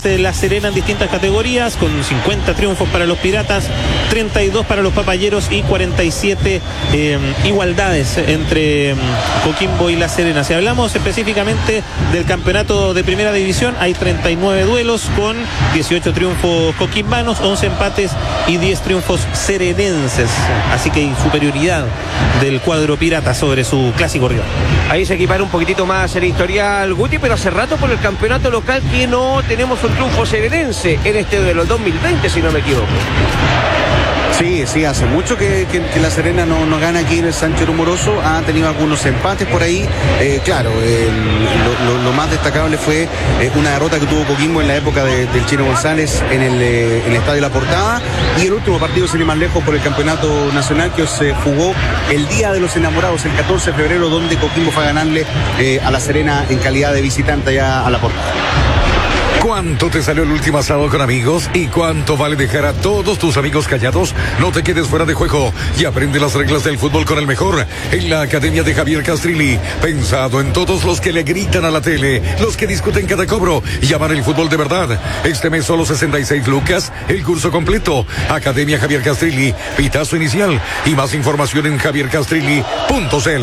La Serena en distintas categorías, con 50 triunfos para los Piratas, 32 para los Papayeros y 47 igualdades entre Coquimbo y La Serena. Si hablamos específicamente del campeonato de primera división, hay 39 duelos con 18 triunfos coquimbanos, 11 empates y 10 triunfos serenenses. Así que hay superioridad del cuadro pirata sobre su clásico rival. Ahí se equipara un poquitito más el historial, Guti, pero hace rato por el campeonato local que no tenemos un triunfo serenense en este duelo, el 2020, si no me equivoco. Sí, hace mucho que La Serena no gana aquí en el Sánchez Rumoroso. Ha tenido algunos empates por ahí. Claro, lo más destacable fue una derrota que tuvo Coquimbo en la época del Chino González en el Estadio La Portada. Y el último partido, sin ir más lejos, por el Campeonato Nacional, que se jugó el Día de los Enamorados, el 14 de febrero, donde Coquimbo fue a ganarle a La Serena en calidad de visitante allá a La Portada. ¿Cuánto te salió el último asado con amigos? ¿Y cuánto vale dejar a todos tus amigos callados? No te quedes fuera de juego y aprende las reglas del fútbol con el mejor en la Academia de Javier Castrilli. Pensado en todos los que le gritan a la tele, los que discuten cada cobro y aman el fútbol de verdad. Este mes solo 66 lucas, el curso completo. Academia Javier Castrilli, pitazo inicial y más información en javiercastrilli.cl.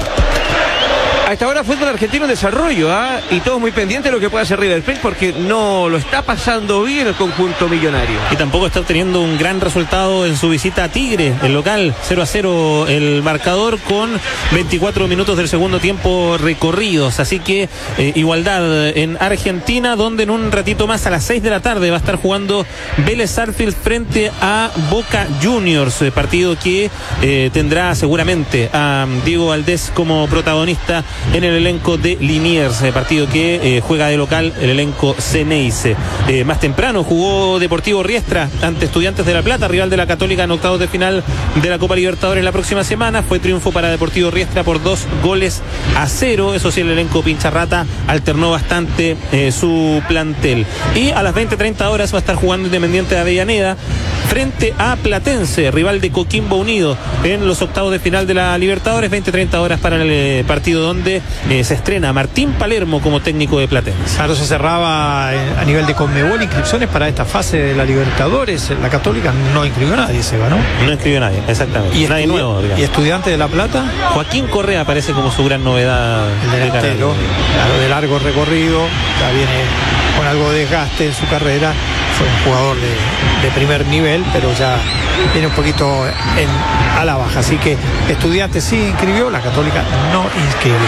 A esta hora fútbol argentino en desarrollo, y todos muy pendientes de lo que puede hacer River Plate, porque no lo está pasando bien el conjunto millonario. Y tampoco está obteniendo un gran resultado en su visita a Tigre, el local, 0-0 el marcador con 24 minutos del segundo tiempo recorridos. Así que igualdad en Argentina, donde en un ratito más a las 6 de la tarde va a estar jugando Vélez Sarsfield frente a Boca Juniors, partido que tendrá seguramente a Diego Valdés como protagonista en el elenco de Liniers, partido que juega de local el elenco Ceneice. Más temprano jugó Deportivo Riestra ante Estudiantes de La Plata, rival de la Católica en octavos de final de la Copa Libertadores la próxima semana. Fue triunfo para Deportivo Riestra por 2-0. Eso sí, el elenco Pincharrata alternó bastante su plantel. Y a las 20:30 horas va a estar jugando Independiente de Avellaneda frente a Platense, rival de Coquimbo Unido en los octavos de final de la Libertadores. 20:30 horas para el partido donde se estrena Martín Palermo como técnico de Platense. Claro, se cerraba a nivel de Conmebol inscripciones para esta fase de la Libertadores. La Católica no inscribió a nadie, Seba, ¿no? No inscribió a nadie, exactamente. ¿Y nadie nuevo, digamos. ¿Y Estudiante de La Plata? Joaquín Correa aparece como su gran novedad. El delantero, claro, de largo recorrido, ya viene con algo de desgaste en su carrera. Fue un jugador de primer nivel, pero ya viene un poquito a la baja. Así que Estudiantes sí inscribió, la Católica no inscribió.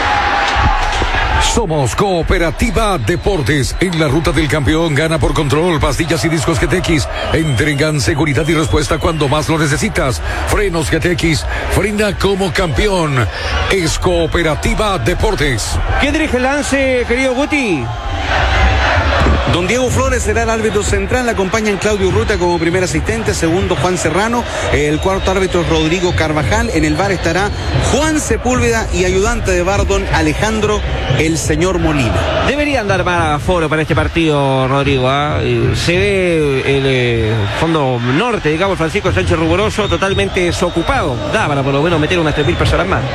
Somos Cooperativa Deportes. En la ruta del campeón, gana por control, pastillas y discos GTX. Entregan seguridad y respuesta cuando más lo necesitas. Frenos GTX, frena como campeón. Es Cooperativa Deportes. ¿Quién dirige el lance, querido Guti? Don Diego Flores será el árbitro central, le acompañan Claudio Urruta como primer asistente, segundo Juan Serrano, el cuarto árbitro es Rodrigo Carvajal, en el VAR estará Juan Sepúlveda y ayudante de VAR don Alejandro el señor Molina. Deberían dar más aforo para este partido, Rodrigo, se ve el fondo norte, digamos, Francisco Sánchez Rumoroso totalmente desocupado, da para por lo menos meter unas 3.000 personas más.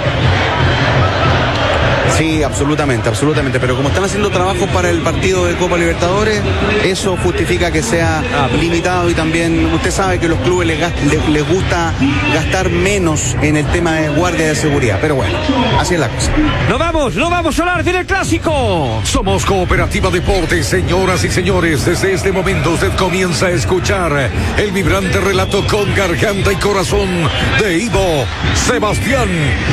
Sí, absolutamente, pero como están haciendo trabajo para el partido de Copa Libertadores, eso justifica que sea limitado, y también usted sabe que los clubes les gusta gastar menos en el tema de guardia de seguridad, pero bueno, así es la cosa. ¡No vamos a hablar del clásico! Somos Cooperativa Deportes, señoras y señores. Desde este momento usted comienza a escuchar el vibrante relato con garganta y corazón de Ivo Sebastián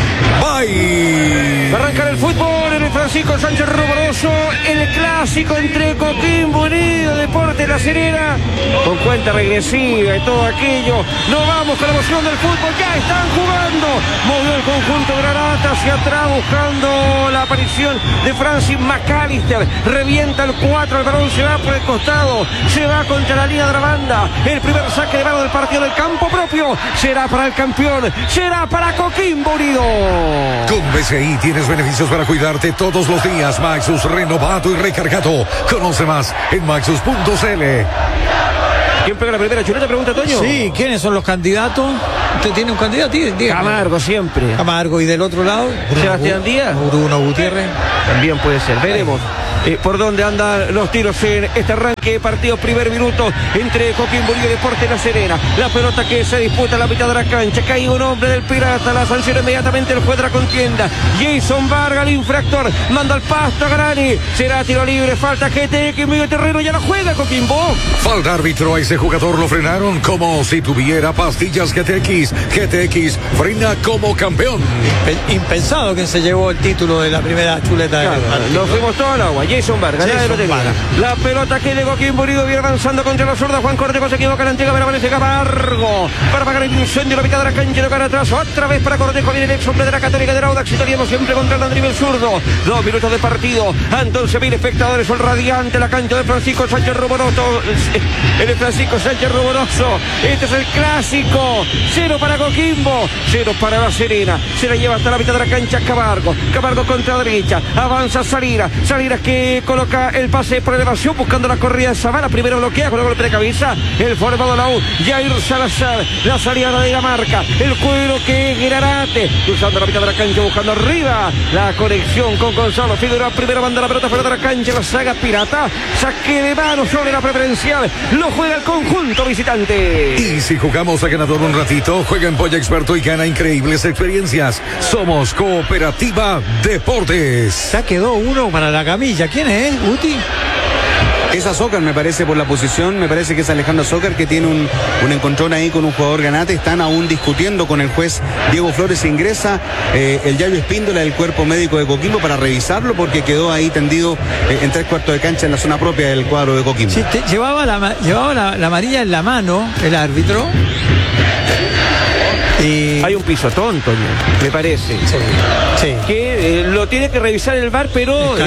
Bay. Va a arrancar el fútbol en el Francisco Sánchez Rumoroso, el clásico entre Coquimbo Unido, Deportes La Serena, con cuenta regresiva y todo aquello. No vamos con la emoción del fútbol, ya están jugando. Movió el conjunto Granata hacia atrás buscando la aparición de Francis McAllister. Revienta el 4, el balón se va por el costado, se va contra la línea de la banda. El primer saque de mano del partido del campo propio será para el campeón, será para Coquimbo Unido. Con BCI tienes beneficios para cuidarte todos los días. Maxus renovado y recargado. Conoce más en maxus.cl. ¿Quién pega la primera chuleta? Pregunta Toño. Sí, ¿quiénes son los candidatos? ¿Usted tiene un candidato? Dígame. Camargo siempre. Camargo, y del otro lado, Sebastián Díaz. Bruno Gutiérrez. También puede ser, veremos. por dónde andan los tiros en este arranque de partido. Primer minuto entre Coquimbo Unido y Deportes La Serena. La pelota que se disputa a la mitad de la cancha. Cae un hombre del Pirata. La sanción inmediatamente el juez de la contienda. Jason Vargas, el infractor. Manda al pasto a Garani. Será tiro libre. Falta GTX medio terreno. Ya la juega Coquimbo. Falta árbitro. A ese jugador lo frenaron como si tuviera pastillas GTX. GTX frena como campeón. Impensado que se llevó el título de la primera chuleta de nos fuimos todo al agua. Jason Vargas. La pelota que de Coquimbo Unido viene avanzando contra la zurda. Juan Cortejo se equivoca. La entrega para aparece Camargo. Para pagar el incendio. La mitad de la cancha. De cara atrás. Otra vez para Cortejo. Viene el ex hombre de la Católica de Audax Italiano. Siempre contra el Andrivel zurdo. 2 minutos de partido. Ante 11.000 espectadores. Sol radiante. La cancha de Francisco Sánchez Rumoroso. El Francisco Sánchez Rumoroso. Este es el clásico. 0 para Coquimbo. 0 para La Serena. Se la lleva hasta la mitad de la cancha Camargo. Camargo contra derecha. Avanza Salinas. Salinas que coloca el pase por elevación. Buscando la corrida de Zavala. Primero bloquea con el golpe de cabeza. El formado la U. Jair Salazar. La salida de la marca. El cuero que es Granate. Cruzando la mitad de la cancha. Buscando arriba. La conexión con Gonzalo Figueroa. Primero manda la pelota fuera de la cancha. La saga Pirata. Saque de mano sobre la preferencial. Lo juega el conjunto visitante. Y si jugamos a ganador un ratito, juega en Polla Experto y gana increíbles experiencias. Somos Cooperativa Deportes. Ya quedó uno para la camilla. ¿Quién es, Guti? Es Azócar, me parece, por la posición. Me parece que es Alejandro Azócar, que tiene un encontrón ahí con un jugador Granate. Están aún discutiendo con el juez Diego Flores. Ingresa el Yayo Espíndola del cuerpo médico de Coquimbo para revisarlo, porque quedó ahí tendido en 3/4 de cancha en la zona propia del cuadro de Coquimbo. Sí, llevaba la amarilla en la mano el árbitro. Y... hay un pisotón, Toño, me parece. Sí. Que lo tiene que revisar el VAR, pero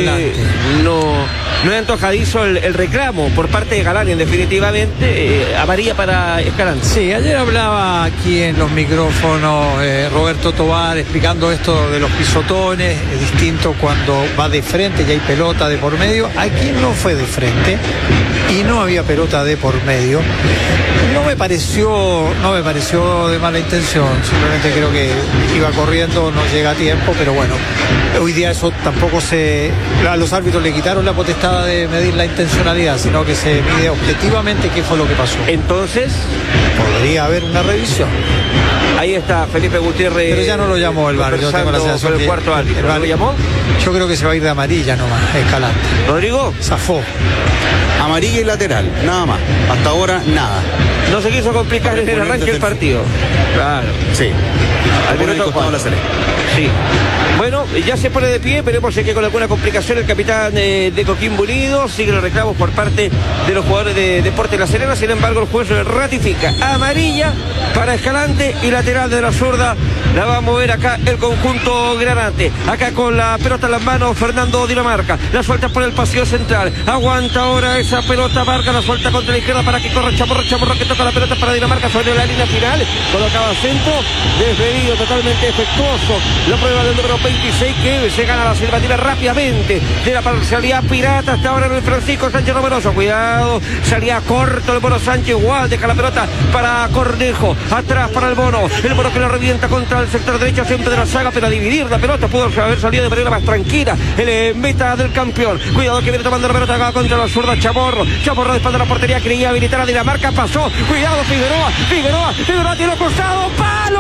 no es antojadizo el reclamo por parte de Galani, definitivamente. Amarilla para Escalante. Sí, ayer hablaba aquí en los micrófonos Roberto Tobar explicando esto de los pisotones. Es distinto cuando va de frente y hay pelota de por medio. Aquí no fue de frente y no había pelota de por medio. No me pareció de mala intención. Simplemente creo que iba corriendo, no llega a tiempo, pero bueno, hoy día eso tampoco a los árbitros le quitaron la potestad de medir la intencionalidad, sino que se mide objetivamente qué fue lo que pasó. Entonces podría haber una revisión. Ahí está Felipe Gutiérrez. Pero ya no lo llamó el VAR. Yo tengo la sensación el cuarto árbitro. ¿Lo llamó? Yo creo que se va a ir de amarilla nomás, Escalante. Rodrigo. Zafó. Amarilla y lateral, nada más. Hasta ahora, nada. No se quiso complicar en el arranque del partido. Claro. Sí. Al minuto costado la Serena. Sí. Bueno, ya se pone de pie, veremos si hay con alguna complicación el capitán de Coquimbo Unido. Sigue los reclamos por parte de los jugadores de Deportes La Serena. Sin embargo, el juez ratifica amarilla para Escalante y lateral de la zurda. La va a mover acá el conjunto Granate. Acá con la pelota en las manos Fernando Dinamarca. La suelta por el pasillo central. Aguanta ahora esa pelota. Marca la suelta contra la izquierda para que corra Chamorro que toca la pelota para Dinamarca sobre la línea final. Colocaba centro. Desvedido totalmente efectuoso. La prueba del número 26 que se gana la silbatina rápidamente de la parcialidad Pirata. Hasta ahora en el Francisco Sánchez Romanoso. Cuidado. Salía corto el Bono Sánchez. Igual deja la pelota para Cornejo. Atrás para el Bono. El Bono que lo revienta contra el sector derecho siempre de la saga, pero a dividir la pelota pudo haber salido de manera más tranquila el meta del campeón. Cuidado que viene tomando la pelota acá contra la zurda Chamorro de espalda de la portería, quería habilitar a Dinamarca, pasó, cuidado Figueroa tiene costado,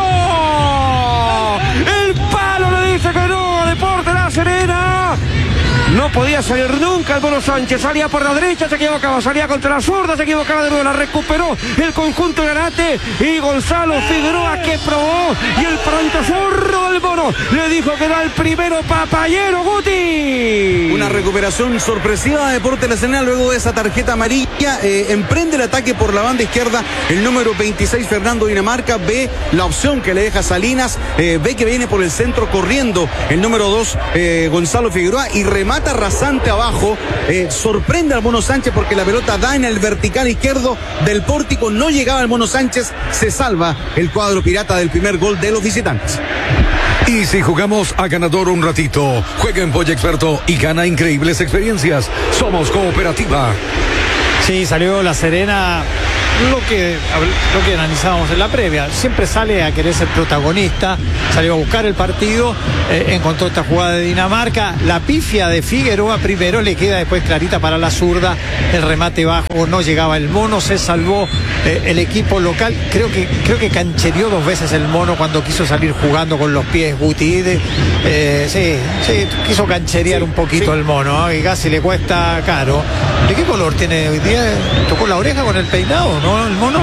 ¡palo! El palo le dice que no a Deportes La Serena. No podía salir nunca el Bono Sánchez, salía por la derecha, se equivocaba, salía contra la zurda, se equivocaba de nuevo, la recuperó el conjunto Granate y Gonzalo Figueroa que probó y el pronto zurdo del Bono le dijo que era el primero papayero, Guti. Una recuperación sorpresiva de Deportes La Serena luego de esa tarjeta amarilla. Emprende el ataque por la banda izquierda el número 26 Fernando Dinamarca, ve la opción que le deja Salinas, ve que viene por el centro corriendo el número 2 Gonzalo Figueroa y remata rasante abajo, sorprende al Bono Sánchez porque la pelota da en el vertical izquierdo del pórtico, no llegaba el Bono Sánchez, se salva el cuadro pirata del primer gol de los visitantes. Y si jugamos a ganador un ratito, juega en Polla Experto y gana increíbles experiencias. Somos Cooperativa. Sí, salió La Serena lo que analizábamos en la previa. Siempre sale a querer ser protagonista, salió a buscar el partido, encontró esta jugada de Dinamarca, la pifia de Figueroa primero, le queda después clarita para la zurda, el remate bajo, no llegaba el mono, se salvó el equipo local. Creo que canchereó 2 veces el mono cuando quiso salir jugando con los pies Guti. Sí, quiso cancherear un poquito el mono, y casi le cuesta caro. ¿De qué color tiene hoy día? ¿Tocó la oreja con el peinado, no, el mono?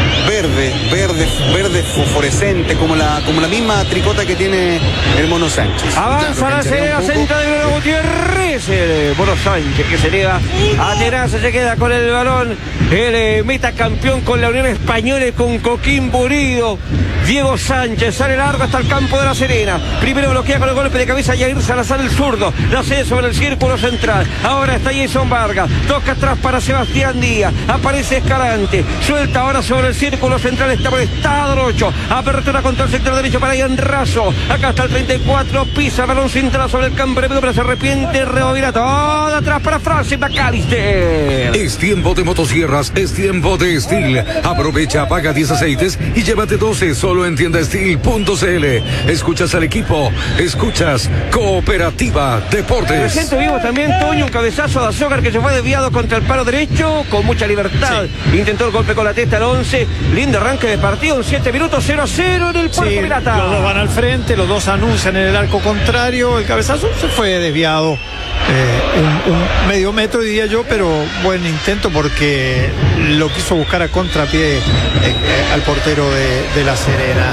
Verde fosforescente, como la misma tricota que tiene el Mono Sánchez. Avanza la Serena, centro de Bruno Gutiérrez, el Mono Sánchez que se eleva a Tenaza, se queda con el balón, el metacampeón con la Unión Española y con Coquimbo Unido. Diego Sánchez sale largo hasta el campo de la Serena. Primero bloquea con el golpe de cabeza Jair Salazar, el zurdo. La cede sobre el círculo central. Ahora está Jason Vargas. Toca atrás para Sebastián Díaz. Aparece Escalante. Suelta ahora sobre el círculo central. Está prestado el 8. Apertura contra el sector derecho para Ian Razo. Acá está el 34. Pisa el balón sin sobre el campo enemigo, pero se arrepiente. Rebobina todo atrás para Francis McAllister. Es tiempo de motosierras. Es tiempo de Steel. Aprovecha, paga 10 aceites y llévate 12 solo en tiendasteel.cl. Escuchas al equipo, escuchas Cooperativa Deportes. Presente vivo también Toño, un cabezazo de Azócar que se fue desviado contra el palo derecho con mucha libertad. Sí. Intentó el golpe con la testa al 11. Lindo arranque de partido en 7 minutos, 0-0 en el Puerto Pirata. Los dos van al frente, los dos anuncian en el arco contrario. El cabezazo se fue desviado un medio metro, diría yo, pero buen intento porque lo quiso buscar a contrapié al portero de la Serena.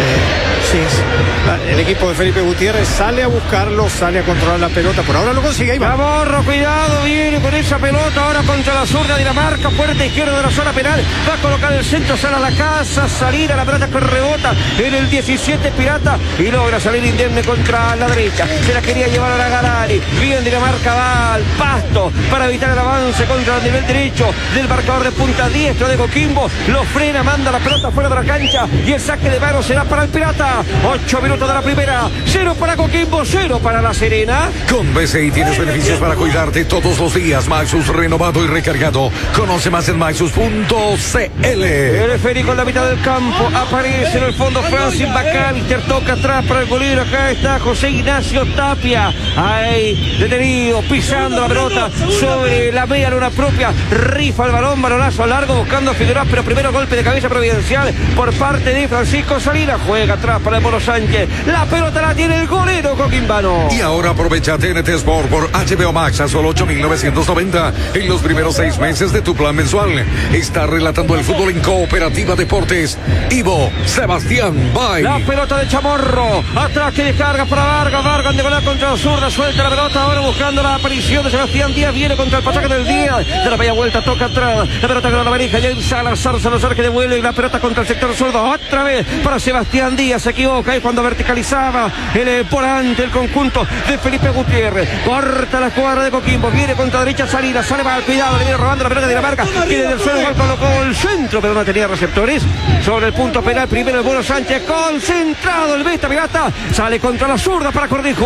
El equipo de Felipe Gutiérrez sale a buscarlo, sale a controlar la pelota. Por ahora lo consigue. Ahí va. Chamorro, cuidado, viene con esa pelota ahora contra la zurda de Dinamarca, puerta izquierda de la zona penal. Va a colocar el centro, sale a la casa, salir a la pelota que rebota en el 17 Pirata y logra salir indemne contra la derecha. Se la quería llevar a la Galari. Bien, Dinamarca va al pasto para evitar el avance contra el nivel derecho del marcador de punta diestro de Coquimbo. Lo frena, manda la pelota fuera de la cancha y el saque de mano será para el Pirata. 8 minutos de la primera, 0 para Coquimbo, 0 para la Serena. Con BCI tienes beneficios para cuidarte todos los días. Maxus renovado y recargado. Conoce más en maxus.cl. El esférico en la mitad del campo. Aparece en el fondo Francis McAllister. Toca atrás para el golero. Acá está José Ignacio Tapia. Ahí detenido, pisando la pelota sobre la media luna propia. Rifa el balón, balonazo largo buscando a Figueroa, pero primero golpe de cabeza providencial por parte de Francisco Salinas. Juega atrás para el Mono Sánchez. La pelota la tiene el golero coquimbano. Y ahora aprovecha TNT Sport por HBO Max a solo 8.990 en los primeros 6 meses de tu plan mensual. Está relatando el fútbol en Cooperativa Deportes. Ivo Sebastián Bay. La pelota de Chamorro. Atrás que descarga para Vargas. Vargas de volar contra la zurda. Suelta la pelota ahora buscando la aparición de Sebastián Díaz. Viene contra el pasaje del Díaz. De la media vuelta toca atrás. La pelota con la varija. Ya Salazar que devuelve. Y la pelota contra el sector zurdo. Otra vez para Sebastián Díaz. Se equivoca ahí cuando verticalizaba el volante el conjunto de Felipe Gutiérrez. Corta la escuadra de Coquimbo. Viene contra derecha Salinas. Sale mal, cuidado. Le viene robando la pelota de Dinamarca. Que desde el suelo igual colocó el centro, pero no tenía receptores. Sobre el punto penal. Primero el Mono Sánchez. Concentrado el Vista Pirata. Sale contra la zurda para Cornejo.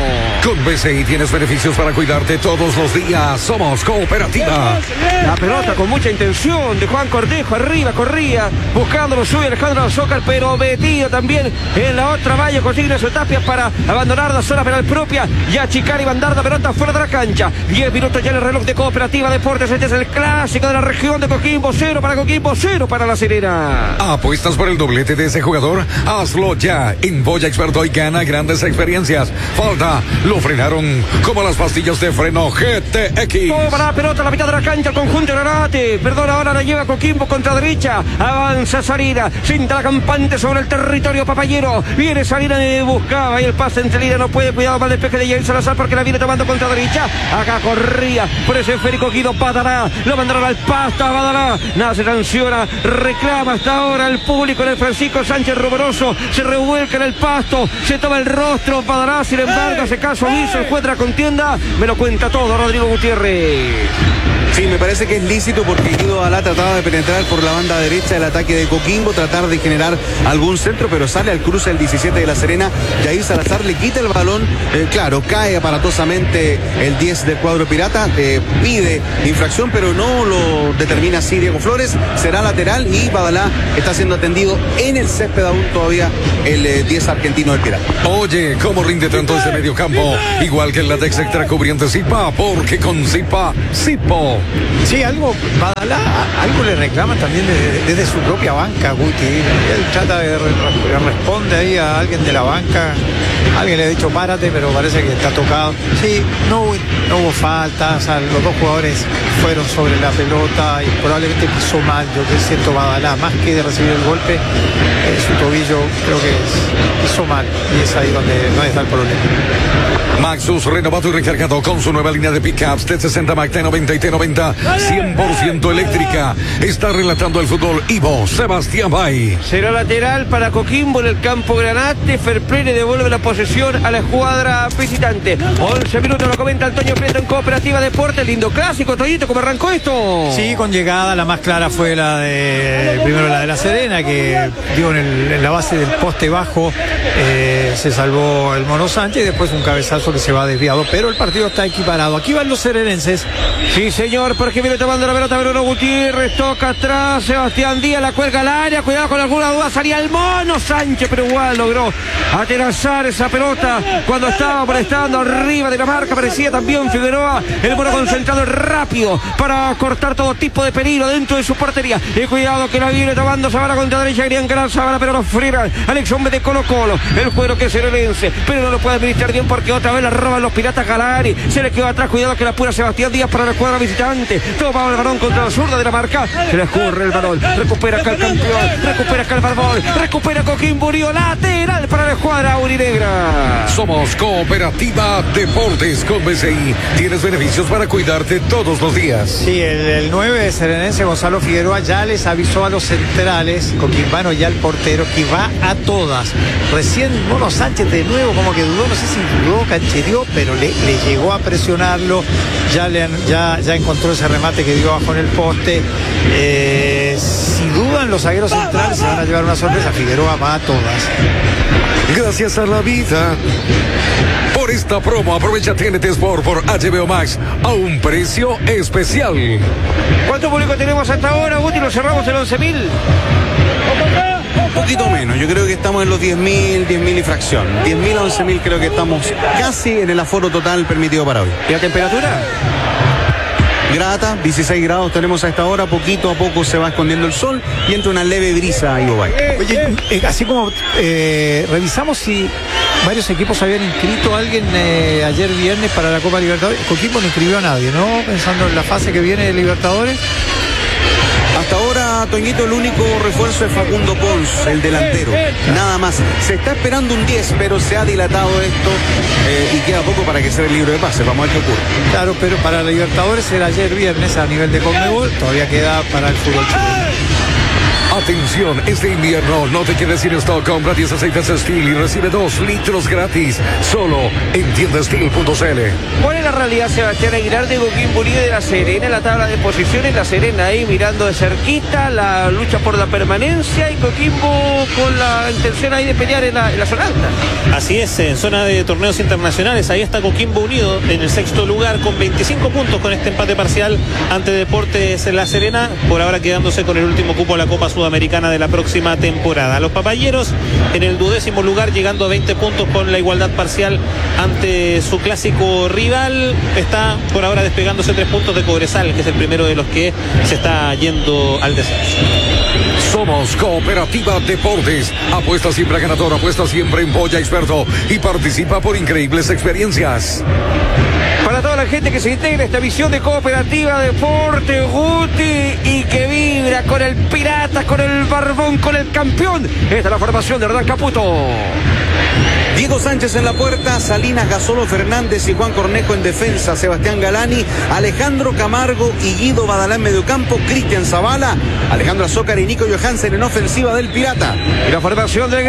Con BCI tienes beneficios para cuidarte todos los días. Somos Cooperativa. La pelota con mucha intención de Juan Cornejo. Arriba corría. Buscándolo sube Alejandro Azócar, pero metido también en la otra valla. Consigue su Tapia para abandonar la zona penal propia y achicar y mandar la pelota fuera de la cancha. 10 minutos ya en el reloj de Cooperativa Deportes. Este es el clásico de la región de Coquimbo. 0 para Coquimbo, 0 para la Serena. ¿Apuestas por el doblete de ese jugador? Hazlo ya. En Boya Experto y gana grandes experiencias. Falta, lo frenaron como las pastillas de freno GTX. Toma la pelota a la mitad de la cancha el conjunto Granate. Perdón, ahora la lleva Coquimbo contra derecha. Avanza Salina. Cinta la campante sobre el territorio papayero. Viene Salina y buscaba y el pase entre línea. No puede, cuidado para el despeje de Jair Salazar porque la viene tomando contra derecha. Acá corría por ese esférico Guido Badalá. Lo mandaron al pasto a Badalá. Nada se sanciona. Reclama hasta ahora el público en el Francisco Sánchez Rumoroso. Se revuelca en el pasto. Se toma el rostro Badalá. Sin embargo, hace caso omiso el juez de la contienda. Me lo cuenta todo Rodrigo Gutiérrez. Sí, me parece que es lícito porque Guido Badalá trataba de penetrar por la banda derecha del ataque de Coquimbo, tratar de generar algún centro, pero sale al cruce el 17 de La Serena. Jair Salazar le quita el balón, claro, cae aparatosamente el 10 del cuadro pirata, pide infracción, pero no lo determina así Diego Flores, será lateral y Badalá está siendo atendido en el césped aún todavía el 10 argentino del pirata. Oye, ¿cómo rinde tanto ese medio campo? Igual que el látex extra cubriente Zipa, porque con Zipa, Zipo. Sí, algo, Badalá, algo le reclama también desde su propia banca, Guti. Él trata de responde ahí a alguien de la banca. Alguien le ha dicho párate, pero parece que está tocado. Sí, no hubo falta, o sea, los dos jugadores fueron sobre la pelota y probablemente pisó mal. Yo que siento Badalá, más que de recibir el golpe, su tobillo creo que pisó mal y es ahí donde no está el problema. Maxus renovado y recargado con su nueva línea de pickups T60 Mac T90 y T90 100% eléctrica. Está relatando el fútbol Ivo Sebastián Bay. Será lateral para Coquimbo en el campo Granate. Fairplay le devuelve la posesión a la escuadra visitante. 11 minutos lo comenta Antonio Prieto en Cooperativa Deportes. Lindo clásico, Toñito, ¿cómo arrancó esto? Sí, con llegada, la más clara fue primero la de La Serena, que dio en la base del poste bajo, se salvó el Mono Sánchez y después un cabezazo que se va desviado, pero el partido está equiparado. Aquí van los serenenses. Sí, señor, porque viene tomando la pelota Bruno Gutiérrez, toca atrás, Sebastián Díaz, la cuelga al área, cuidado con alguna duda, salía el Mono Sánchez, pero igual logró aterrizar esa pelota cuando estaba molestando arriba de la marca, parecía también Figueroa, el Mono concentrado rápido para cortar todo tipo de peligro dentro de su portería, y cuidado que la viene tomando Zabala contra derecha, querían ganar Zabala, pero lo frena Alex Hombre de Colo Colo, el juego que es serenense, pero no lo puede administrar bien porque otra vez la roban los piratas. Galari se le quedó atrás, cuidado que la apura Sebastián Díaz para la escuadra visitante, toma el balón contra la zurda de la marca, se le escurre el balón, recupera acá el campeón, recupera acá el Barbón, recupera Coquimbo Unido, lateral para la escuadra aurinegra. Somos Cooperativa Deportes con BCI. Tienes beneficios para cuidarte todos los días. Sí, el 9 de serenense Gonzalo Figueroa ya les avisó a los centrales, Coquimbano ya el portero, que va a todas. Recién Mono Sánchez de nuevo como que dudó, no sé si dudó, canchereó, pero le llegó a presionarlo, ya encontró ese remate que dio abajo en el poste. Si dudan los zagueros centrales se van a llevar una sorpresa. Figueroa va a todas. Gracias a la vida. Por esta promo aprovecha TNT Sport por HBO Max a un precio especial. ¿Cuánto público tenemos hasta ahora, Guti? Lo cerramos en 11.000. Un poquito menos, yo creo que estamos en los 10.000 y fracción. 10.000 a 11.000 creo que estamos casi en el aforo total permitido para hoy. ¿Y la temperatura? Grata, 16 grados tenemos a esta hora, poquito a poco se va escondiendo el sol y entra una leve brisa ahí, Bobay. Oye, así como revisamos si varios equipos habían inscrito a alguien ayer viernes para la Copa Libertadores. Coquimbo no inscribió a nadie, ¿no? Pensando en la fase que viene de Libertadores. Hasta ahora, Toñito, el único refuerzo es Facundo Pons, el delantero. Nada más. Se está esperando un 10, pero se ha dilatado esto y queda poco para que sea el libro de pases. Vamos a ver qué ocurre. Claro, pero para la Libertadores era ayer viernes a nivel de Conmebol. Todavía queda para el fútbol chileno. Atención, este invierno no te quedes sin stock. Compra 10 aceites Steel y recibe 2 litros gratis. Solo en tiendasteel.cl. ¿Cuál es la realidad, Sebastián Aguilar, de Coquimbo Unido de La Serena en la tabla de posiciones? La Serena ahí mirando de cerquita la lucha por la permanencia y Coquimbo con la intención ahí de pelear en la zona alta. Así es, en zona de torneos internacionales, ahí está Coquimbo Unido en el 6º lugar con 25 puntos con este empate parcial ante Deportes La Serena, por ahora quedándose con el último cupo a la Copa Sudamericana de la próxima temporada. Los papayeros en el 12º lugar, llegando a 20 puntos con la igualdad parcial ante su clásico rival. Está por ahora despegándose 3 puntos de Cobresal, que es el primero de los que se está yendo al descenso. Somos Cooperativa Deportes. Apuesta siempre a ganador, apuesta siempre en Boya Experto y participa por increíbles experiencias. Para toda la gente que se integra a esta visión de Cooperativa Deporte, Guti, y que vibra con el Pirata, con el Barbón, con el campeón. Esta es la formación de Hernán Caputo. Diego Sánchez en la puerta, Salinas, Gasolo, Fernández y Juan Cornejo en defensa, Sebastián Galani, Alejandro Camargo y Guido Badalá en mediocampo, Cristian Zavala, Alejandro Azócar y Nico Johansen en ofensiva del Pirata. Y la formación del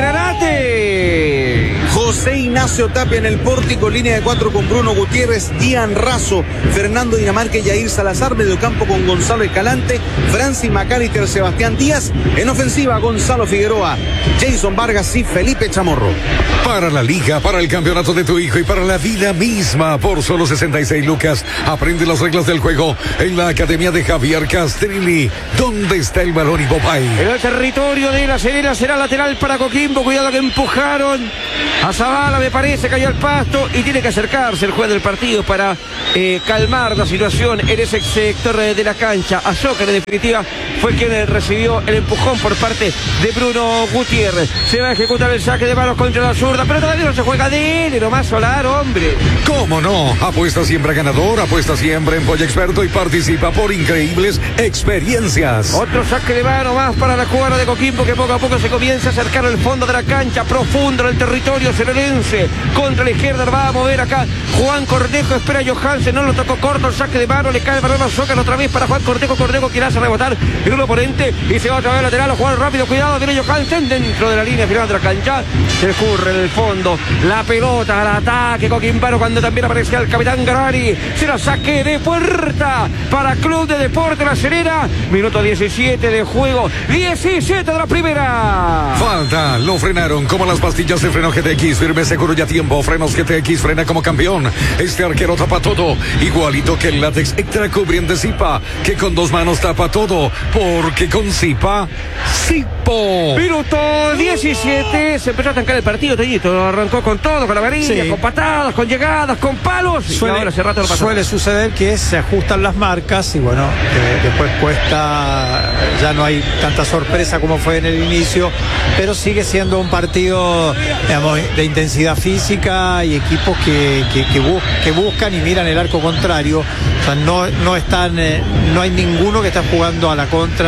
Granate. José Ignacio Tapia en el pórtico, línea de 4 con Bruno Gutiérrez, Gian Razo, Fernando Dinamarca y Yair Salazar, mediocampo con Gonzalo Escalante, Francis McAllister, Sebastián Díaz, en ofensiva Gonzalo Figueroa, Jason Vargas y Felipe Chamorro. Para la liga, para el campeonato de tu hijo y para la vida misma, por solo 66 lucas, aprende las reglas del juego en la Academia de Javier Castrilli. ¿Dónde está el balón y Popay? En el territorio de La Serena será lateral para Coquimbo. Cuidado que empujaron a Zavala, me parece, cayó al pasto y tiene que acercarse el juez del partido para calmar la situación en ese sector de la cancha. Azócar, en definitiva, fue quien recibió el empujón por parte de Bruno Gutiérrez. Se va a ejecutar el saque de manos contra la zurda, pero todavía no se juega de él, nomás Solar, hombre. ¿Cómo no? Apuesta siempre a ganador, apuesta siempre en Polla Experto y participa por increíbles experiencias. Otro saque de mano más para la jugada de Coquimbo, que poco a poco se comienza a acercar al fondo de la cancha, profundo en el territorio serenense. Contra la izquierda va a mover acá Juan Cornejo, espera a Johansen, no lo tocó corto, el saque de mano, le cae el balón a Zócalo otra vez para Juan Cornejo. Cornejo quiere hacer rebotar en un oponente y se va otra vez lateral a jugar rápido, cuidado, viene Johansen dentro de la línea final de la cancha, se escurre en el fondo la pelota al ataque coquimbano cuando también aparecía el capitán Garani. Será saque de puerta para Club de Deporte La Serena. Minuto 17 de juego, 17 de la primera. Falta, lo frenaron como las pastillas de freno GTX, firme, seguro y a tiempo. Frenos GTX, frena como campeón. Este arquero tapa todo, igualito que el látex extra cubriente Zipa, que con 2 manos tapa todo, porque con Zipa, Zipo. Minuto 17, se empezó a tancar el partido, Toñito. Arrancó con todo, con la varilla, sí, con patadas, con llegadas, con palos. Y ahora hace rato lo pasó. Suele suceder que se ajustan las marcas y bueno, después cuesta, ya no hay tanta sorpresa como fue en el inicio, pero sigue siendo un partido, digamos, de intensidad física y equipos que buscan y miran el arco contrario. O sea, no están, no hay ninguno que está jugando a la contra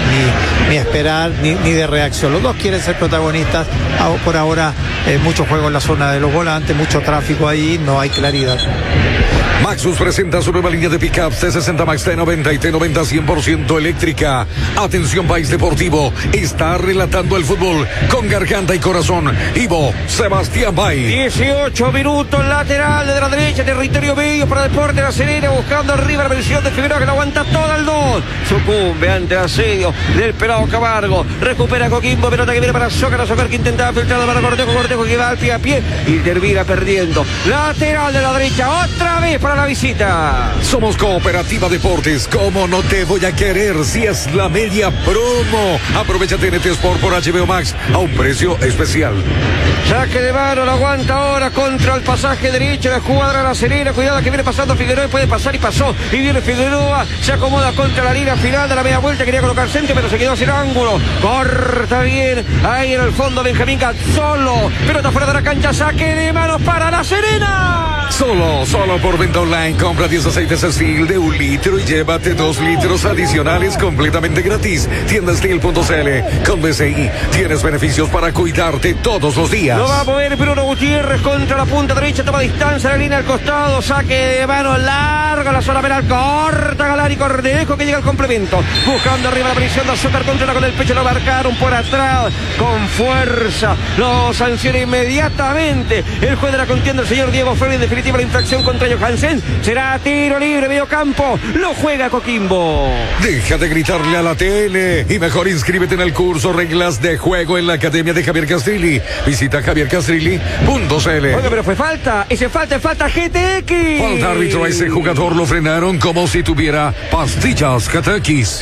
ni esperar ni de reacción. Los dos quieren ser protagonistas. Por ahora mucho juego en la zona de los volantes, mucho tráfico ahí, no hay claridad. Maxus presenta su nueva línea de pickups T60 Max, T90 y T90 100% eléctrica. Atención, país deportivo, está relatando el fútbol con garganta y corazón. Ivo Sebastián Bay. 18 minutos, lateral de la derecha, territorio medio para Deporte La Serena, buscando arriba la versión de Figueroa, que lo aguanta todo el 2. Sucumbe ante el asedio del pelado Camargo. Recupera Coquimbo, pelota que viene para Zócalo, que intentaba filtrar para Cortejo que va al pie a pie y termina perdiendo. Lateral de la derecha, otra vez para la visita. Somos Cooperativa Deportes. ¿Cómo no te voy a querer si es la media promo? Aprovecha TNT Sport por HBO Max a un precio especial. Saque de mano, lo aguanta ahora contra el pasaje derecho, la escuadra La Serena. Cuidado que viene pasando Figueroa y puede pasar y pasó. Y viene Figueroa, se acomoda contra la línea final de la media vuelta. Quería colocar centro, pero se quedó sin ángulo. Corta bien, ahí en el fondo Benjamín Gazzolo. Pelota fuera de la cancha, saque de manos para La Serena. Solo por venta online, compra 10 aceites Estil de 1 litro y llévate 2 litros adicionales completamente gratis. Tiendastil.cl. Con BCI tienes beneficios para cuidarte todos los días. Lo va a mover Bruno Gutiérrez contra la punta derecha, toma distancia, la línea al costado, saque de mano larga, la zona penal, corta Galani, Cornejo que llega al complemento, buscando arriba la presión de Azócar, contra con el pecho, lo marcaron por atrás, con fuerza, lo sanciona inmediatamente el juez de la contienda, el señor Diego Ferri. En definitiva, la infracción contra Johansen será tiro libre, medio campo, lo juega Coquimbo. Deja de gritarle a la tele y mejor inscríbete en el curso Reglas de Juego en la Academia de Javier Castrilli. Visita javiercastrilli.cl. Oiga, pero fue falta, ese falta GTX. Falta árbitro, a ese jugador lo frenaron como si tuviera pastillas GTX.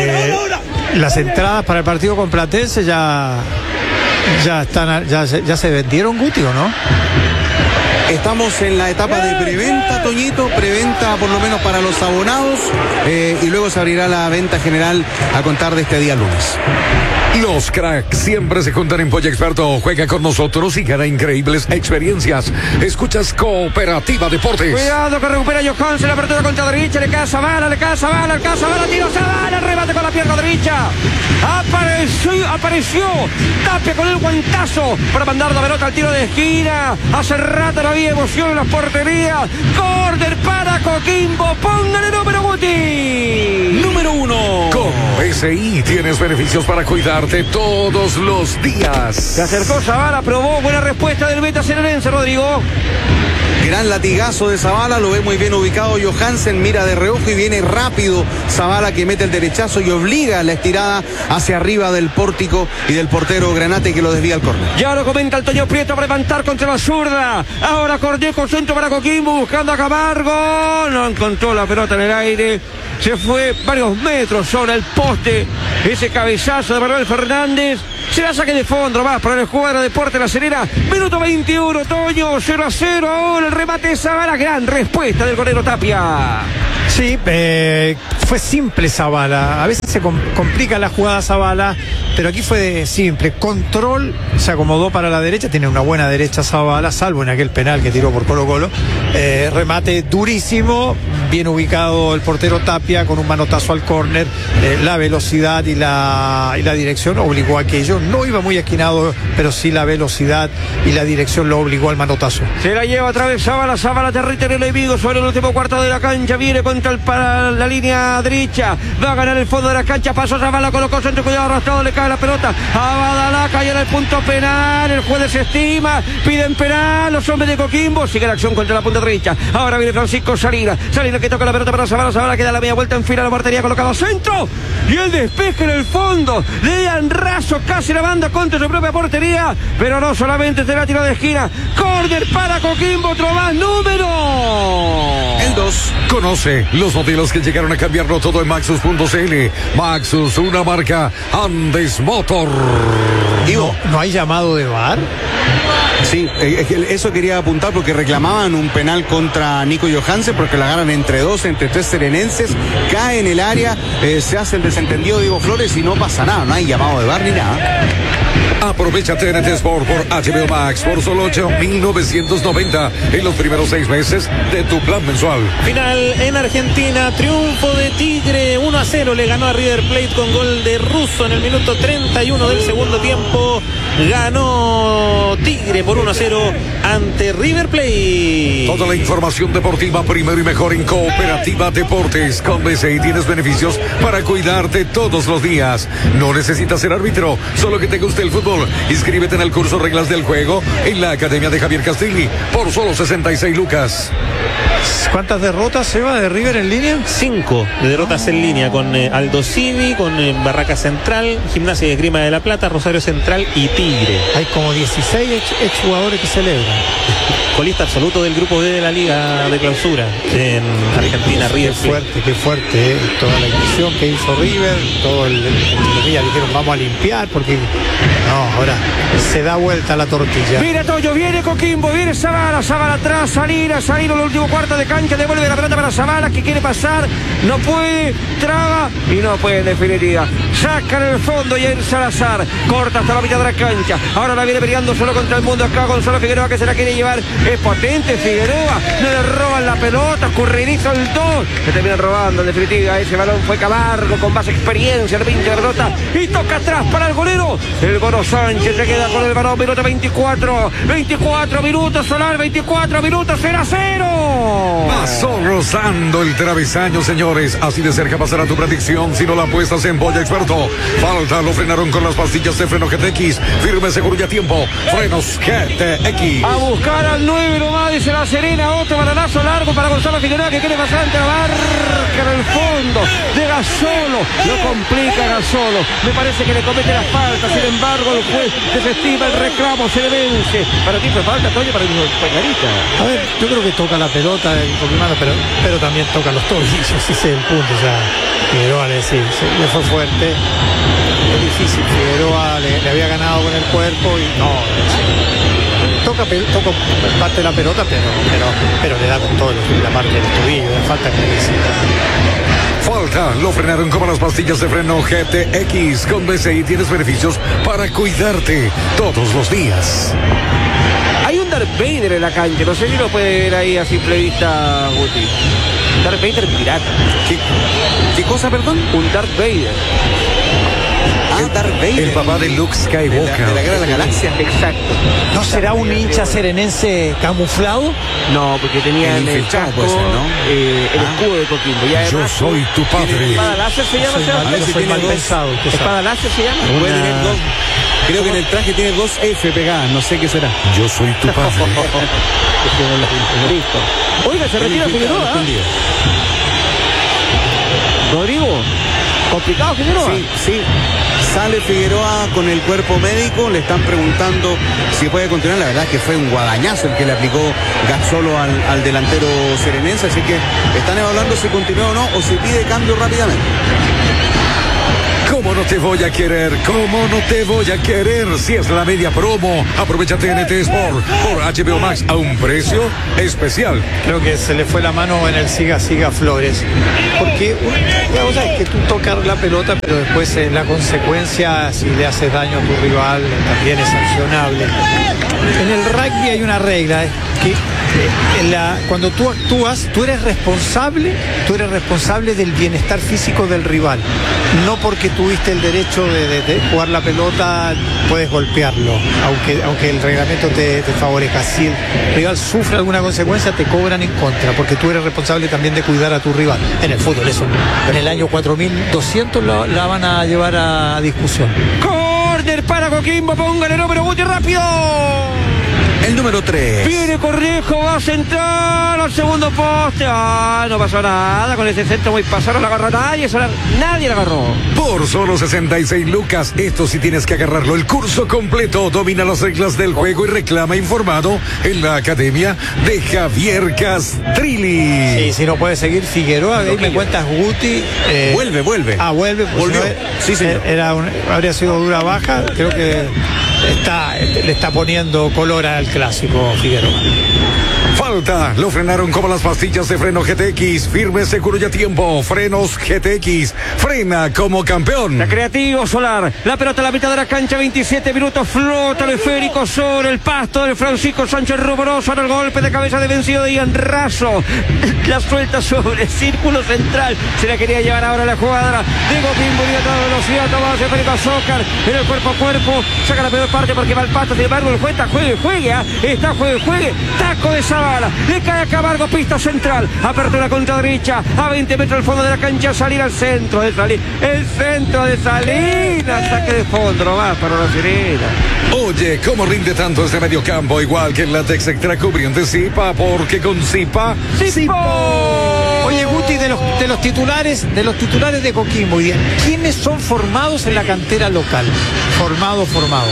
Las entradas para el partido con Platense ya se vendieron, Guti, ¿o no? Estamos en la etapa de preventa, Toñito, preventa por lo menos para los abonados, y luego se abrirá la venta general a contar de este día lunes. Los cracks siempre se juntan en Polla Experto. Juega con nosotros y gana increíbles experiencias. Escuchas Cooperativa Deportes. Cuidado que recupera Johansen, la apertura contra derecha, le cae Zavala, tiro Zavala, el remate con la pierna derecha. Aparece apareció Tapia con el guantazo para mandar la pelota al tiro de esquina. Hace rato no había emoción en las porterías. Córner para Coquimbo. Póngale número Guti. Número 1. Con BCI tienes beneficios para cuidarte todos los días. Se acercó Zavala, probó. Buena respuesta del meta serenense, Rodrigo. Gran latigazo de Zavala, lo ve muy bien ubicado Johansen, mira de reojo y viene rápido Zavala, que mete el derechazo y obliga la estirada hacia arriba del pórtico y del portero Granate, que lo desvía al córner. Ya lo comenta el Toño Prieto para levantar contra la zurda. Ahora Cornejo, centro para Coquimbo, buscando a Camargo. No encontró la pelota en el aire. Se fue varios metros sobre el poste. Ese cabezazo de Manuel Fernández. Se la saque de fondo más para el jugador de Deportes La Serena. Minuto 21, Toño, 0-0 ahora el remate de Zavala. Gran respuesta del golero Tapia. Sí, fue simple Zavala. A veces se complica la jugada Zavala, pero aquí fue simple. Control, se acomodó para la derecha, tiene una buena derecha Zavala, salvo en aquel penal que tiró por Colo-Colo. Remate durísimo, bien ubicado el portero Tapia con un manotazo al córner. La velocidad y la dirección obligó a aquello. No iba muy esquinado, pero sí la velocidad y la dirección lo obligó al manotazo. Se la lleva otra vez Zavala territorio enemigo sobre el último cuarto de la cancha. Viene contra para la línea derecha. Va a ganar el fondo de la cancha. Pasó Zavala, colocó centro, cuidado, arrastrado, le cae la pelota a Badalaca y en el punto penal. El juez desestima, piden penal los hombres de Coquimbo. Sigue la acción contra la punta derecha. Ahora viene Francisco Salinas que toca la pelota para Zavala queda la media vuelta en fila, la portería colocado centro y el despeje en el fondo. Le dan raso casi la banda contra su propia portería, pero no solamente será tiro de esquina. Córner para Coquimbo, otro más, número el 2. Conoce los modelos que llegaron a cambiarlo todo en Maxus.cl. Maxus, una marca Andes Motor. ¿No hay llamado de VAR? Sí, eso quería apuntar porque reclamaban un penal contra Nico Johansen porque la agarran entre tres serenenses, cae en el área, se hace el desentendido Diego Flores y no pasa nada, no hay llamado de VAR ni nada. Aprovecha TNT Sport por HBO Max por solo 8.990 en los primeros 6 meses de tu plan mensual. Final en Argentina, triunfo de Tigre, 1-0 le ganó a River Plate con gol de Russo en el minuto 31 del segundo tiempo. Ganó Tigre por 1-0 ante River Plate. Toda la información deportiva primero y mejor en Cooperativa Deportes. Con BCI tienes beneficios para cuidarte todos los días. No necesitas ser árbitro, solo que te guste el fútbol. Inscríbete en el curso Reglas del Juego en la Academia de Javier Castrilli por solo 66 lucas. ¿Cuántas derrotas se va de River en línea? 5 derrotas en línea con Aldo Civi, con Barraca Central, Gimnasia y Esgrima de la Plata, Rosario Central y Tigre. Hay como 16 exjugadores que celebran. Colista absoluto del grupo B de la Liga de Clausura en Argentina, River. Qué fuerte, toda la inversión que hizo River, todo el dijeron vamos a limpiar porque no, ahora se da vuelta la tortilla. Mira Toño, viene Coquimbo, viene Zavala atrás, Salinas en el último cuarto de cancha, devuelve la pelota para Zavala que quiere pasar, no puede, traba y no puede en definitiva. Sacan el fondo y en Salazar, corta hasta la mitad de la cancha. Ahora la viene peleando solo contra el mundo acá Gonzalo Figueroa que se la quiere llevar. Es potente Figueroa, no le roban la pelota, escurridizo el 2. Se terminan robando en definitiva. Ese balón fue Camargo con más experiencia, le pincha la pelota y toca atrás para el golero. El Goro Sánchez se queda con el balón, minuto 24 minutos, Solar, 24 minutos, 0-0. Pasó rozando el travesaño, señores. Así de cerca pasará tu predicción si no la apuestas en Boya Experto. Falta, lo frenaron con las pastillas de freno GTX. Firme, seguro y a tiempo. Frenos GTX. A buscar al 9 nomás, dice La Serena. Otro balanazo largo para Gonzalo Figueroa que quiere pasar ante la barca en el fondo de Gasolo. Lo complica Gasolo. Me parece que le comete la falta. Sin embargo, el juez desestima el reclamo, se le vence. Para ti fue falta, Toño, para el Peñarita. A ver, yo creo que toca la pelota pero también toca los tobillos. Ese es el punto. O sea, Figueroa le fue fuerte. Es difícil. Figueroa le había ganado con el cuerpo y no. Toca parte la pelota, pero le da con todo la parte del tobillo. Le falta que Falta, lo frenaron como las pastillas de freno GTX. Con BCI tienes beneficios para cuidarte todos los días. Hay un Darth Vader en la cancha, no sé si lo puede ver ahí a simple vista, Guti. Darth Vader pirata. ¿Qué cosa, perdón? Un Darth Vader. El Darth Vader. El papá de Luke Skywalker. De la Guerra de la Galaxia. Exacto. ¿No será un hincha serenense camuflado? No, porque tenía El en el infiltrado casco puede ser, ¿no? el escudo de Coquimbo. Y Yo además, soy tu padre. ¿espada láser se llama? Soy mal pensado. usted sabe. ¿Espada láser se llama? Puede tener dos. Creo que en el traje tiene 2 F pegadas, no sé qué será. Yo soy tu padre. Listo. Oiga, se retira Figueroa. Escondido. Rodrigo, complicado Figueroa. Sí. Sale Figueroa con el cuerpo médico, le están preguntando si puede continuar. La verdad es que fue un guadañazo el que le aplicó Gazzolo al delantero serenense, así que están evaluando si continúa o no, o si pide cambio rápidamente. ¿Cómo no te voy a querer? ¿Cómo no te voy a querer? Si es la media promo, aprovecha TNT Sport por HBO Max a un precio especial. Creo que se le fue la mano en el siga Flores. Porque la cosa es que tú tocas la pelota, pero después la consecuencia, si le haces daño a tu rival, también es sancionable. En el rugby hay una regla, que cuando tú actúas, tú eres responsable del bienestar físico del rival. No porque tuviste el derecho de jugar la pelota, puedes golpearlo, aunque el reglamento te favorezca. Si el rival sufre alguna consecuencia, te cobran en contra, porque tú eres responsable también de cuidar a tu rival. En el fútbol eso, en el año 4200 la van a llevar a discusión. Córner para Coquimbo, póngale número Guti rápido. El número 3. Viene Cornejo, va a centrar al segundo poste. No pasó nada con ese centro muy pasado, no la agarró nadie, nadie la agarró. Por solo 66 lucas, esto sí tienes que agarrarlo. El curso completo, domina las reglas del juego y reclama informado en la academia de Javier Castrilli. Sí, si no puede seguir Figueroa, ahí me cuentas Guti. Vuelve. Vuelve. Volvió. No, Sí, señor. Habría sido dura baja, creo que le está poniendo color al clásico Figueroa. Falta, lo frenaron como las pastillas de freno GTX, firme, seguro y a tiempo. Frenos GTX, frena como campeón. La Creativo Solar, la pelota a la mitad de la cancha, 27 minutos, flota el esférico sobre el pasto del Francisco Sánchez Rumoroso, en el golpe de cabeza de vencido de Ian Razo, la suelta sobre el círculo central, se la quería llevar ahora la jugadora de Coquimbo, y a toda velocidad, toma Federico Azócar, en el cuerpo a cuerpo, saca la peor parte porque va al pasto, sin embargo el juez está juegue, taco de Zavala, le cae a Camargo, pista central, apertura contra derecha, a 20 metros al fondo de la cancha, salir al centro de Salinas, el centro de Salinas, saque de fondo nomás para la Serena. Oye, ¿cómo rinde tanto este mediocampo? Igual que el látex extra cubriente Zipa, porque con Zipa... Oye, Guti, de los titulares de Coquimbo, ¿quiénes son formados en la cantera local? Formado.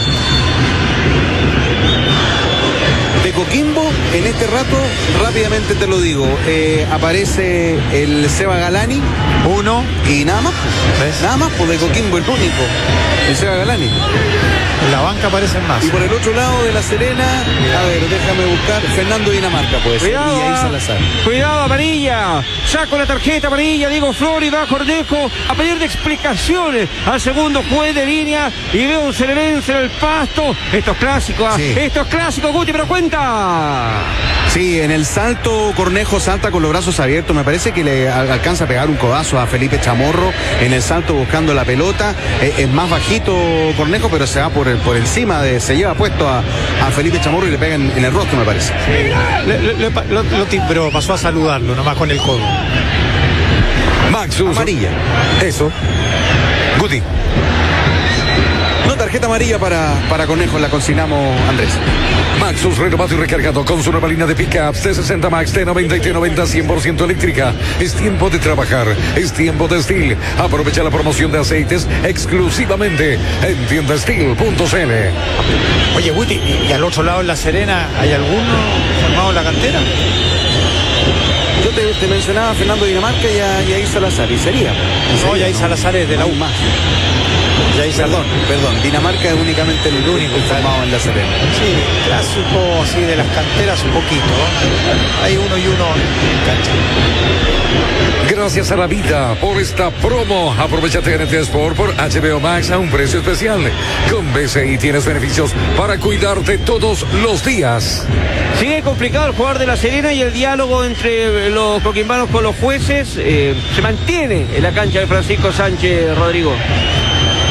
De Coquimbo, en este rato, rápidamente te lo digo, aparece el Seba Galani, uno, y nada más. ¿ves? Nada más, pues de Coquimbo, el único, el Seba Galani. En la banca aparecen más. Y por el otro lado de La Serena, a ver, déjame buscar, Fernando Dinamarca puede ser, y ahí Salazar. Cuidado, amarilla, saco la tarjeta amarilla, Diego Flores, va Cornejo a pedir de explicaciones al segundo juez de línea, y veo un serenense en el pasto. Esto es clásico, Sí. Esto es clásico, Guti, pero cuenta. Sí, en el salto Cornejo salta con los brazos abiertos, me parece que le alcanza a pegar un codazo a Felipe Chamorro en el salto buscando la pelota. Es más bajito Cornejo, pero se va por encima, se lleva puesto a Felipe Chamorro y le pega en el rostro, me parece. Lo timbró, pasó a saludarlo nomás con el codo. Maxus. Amarilla. Eso. Guti. No, tarjeta amarilla para Cornejo, la consignamos, Andrés. Maxus renovado y recargado con su nueva línea de pickups T60 Max, T90 y T90 100% eléctrica. Es tiempo de trabajar, es tiempo de Steel. Aprovecha la promoción de aceites exclusivamente en tiendasteel.cl. Oye, Guti, ¿y al otro lado en La Serena hay alguno formado en la cantera? Yo te mencionaba a Fernando Dinamarca y a Isa Salazar, y sería. No, Yair Salazar es de la U. Más. Perdón, Dinamarca es únicamente el único formado en La Serena. Sí, clásico así de las canteras un poquito, ¿no? Hay uno y uno en cancha. Gracias a la vida por esta promo. Aprovecha TNT Sport por HBO Max a un precio especial. Con BCI tienes beneficios para cuidarte todos los días. Sigue complicado el jugador de La Serena, y el diálogo entre los coquimbanos con los jueces se mantiene en la cancha de Francisco Sánchez, Rodrigo. Sí,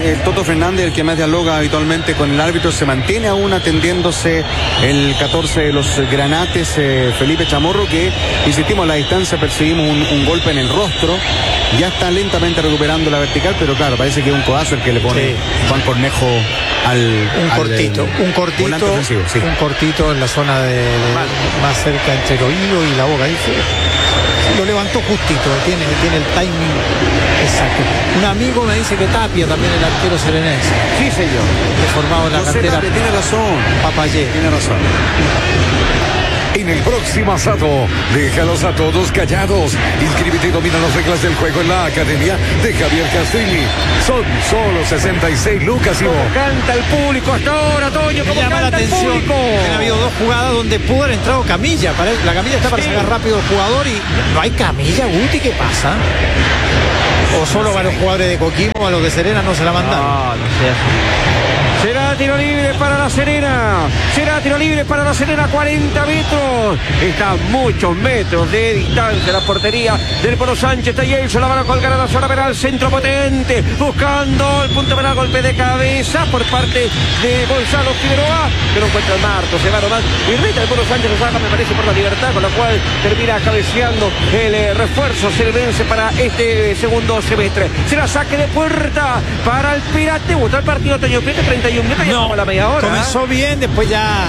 el Toto Fernández, el que más dialoga habitualmente con el árbitro, se mantiene aún atendiéndose el 14 de los granates, Felipe Chamorro, que insistimos a la distancia, percibimos un golpe en el rostro, ya está lentamente recuperando la vertical, pero claro, parece que es un codazo el que le pone Juan Cornejo un cortito en la zona más cerca entre el oído y la boca. Lo levantó justito, tiene el timing exacto. Un amigo me dice que Tapia también, el arquero serenense. Sí, señor. Formado en la cantera. Tiene razón. Papayé. Tiene razón. En el próximo asado, déjalos a todos callados. Inscríbete y domina las reglas del juego en la academia de Javier Castrilli. Son solo 66 lucas y ¿Cómo canta el público hasta ahora, Toño? ¿Cómo llama la canta el atención? público? Han habido dos jugadas donde pudo haber entrado Camilla. La Camilla está para sacar rápido el jugador y no hay Camilla, Guti, ¿qué pasa? O solo para los jugadores de Coquimbo, a los de Serena no se la mandaron. No sé. Será tiro libre para la Serena. Será tiro libre para la Serena, 40 metros. Está a muchos metros de distancia la portería del Polo Sánchez. Tayel se la van a colgar a la zona penal. Centro potente. Buscando el punto penal. Golpe de cabeza por parte de Gonzalo Figueroa. Que no encuentra el marco. Se va nomás. Y reta el Polo Sánchez lo saca, me parece, por la libertad. Con la cual termina cabeceando el refuerzo serenense para este segundo semestre. Será saque de puerta para el Pirata. ¿Te gustó el partido, Toño Prieto? 31 minutos, ya como la media hora. Comenzó bien, después ya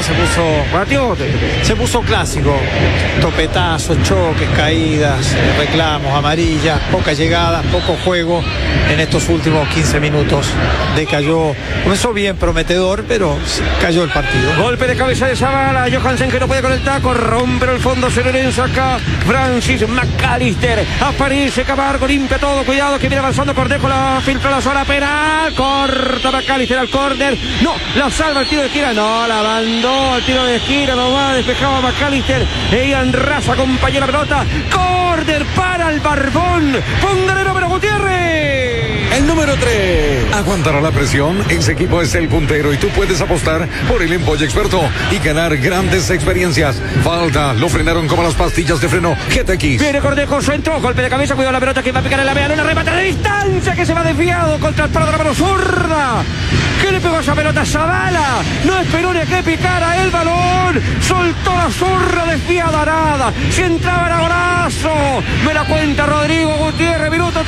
se puso clásico. Topetazos, choques, caídas, reclamos, amarillas, pocas llegadas, poco juego en estos últimos 15 minutos. Decayó, comenzó bien, prometedor, pero cayó el partido. Golpe de cabeza de Zavala, Johansen que no puede con el taco, rompe el fondo serenense acá, Francis McAllister, aparece Camargo, limpia todo, cuidado que viene avanzando Cornejo, la filtra la zona penal, corta McAllister al córner, no, la salva el tiro de esquina, no, la mandó al tiro de esquina, nomás despejaba McAllister, Ian Raza acompañó la pelota, córner para el Barbón, póngale número Gutiérrez. El número 3. Aguantará la presión. Ese equipo es el puntero y tú puedes apostar por el Empolle Experto y ganar grandes experiencias. Falta, lo frenaron como las pastillas de freno GTX. Viene Cornejo, centro, golpe de cabeza, cuidado la pelota que va a picar en la media luna, remate de distancia que se va desviado contra el palo de la mano zurda. ¿Qué le pegó a esa pelota? Zavala no esperó ni a que picara el balón, soltó la zurra desviada, nada, si entraba en abrazo, me la cuenta Rodrigo Gutiérrez, minuto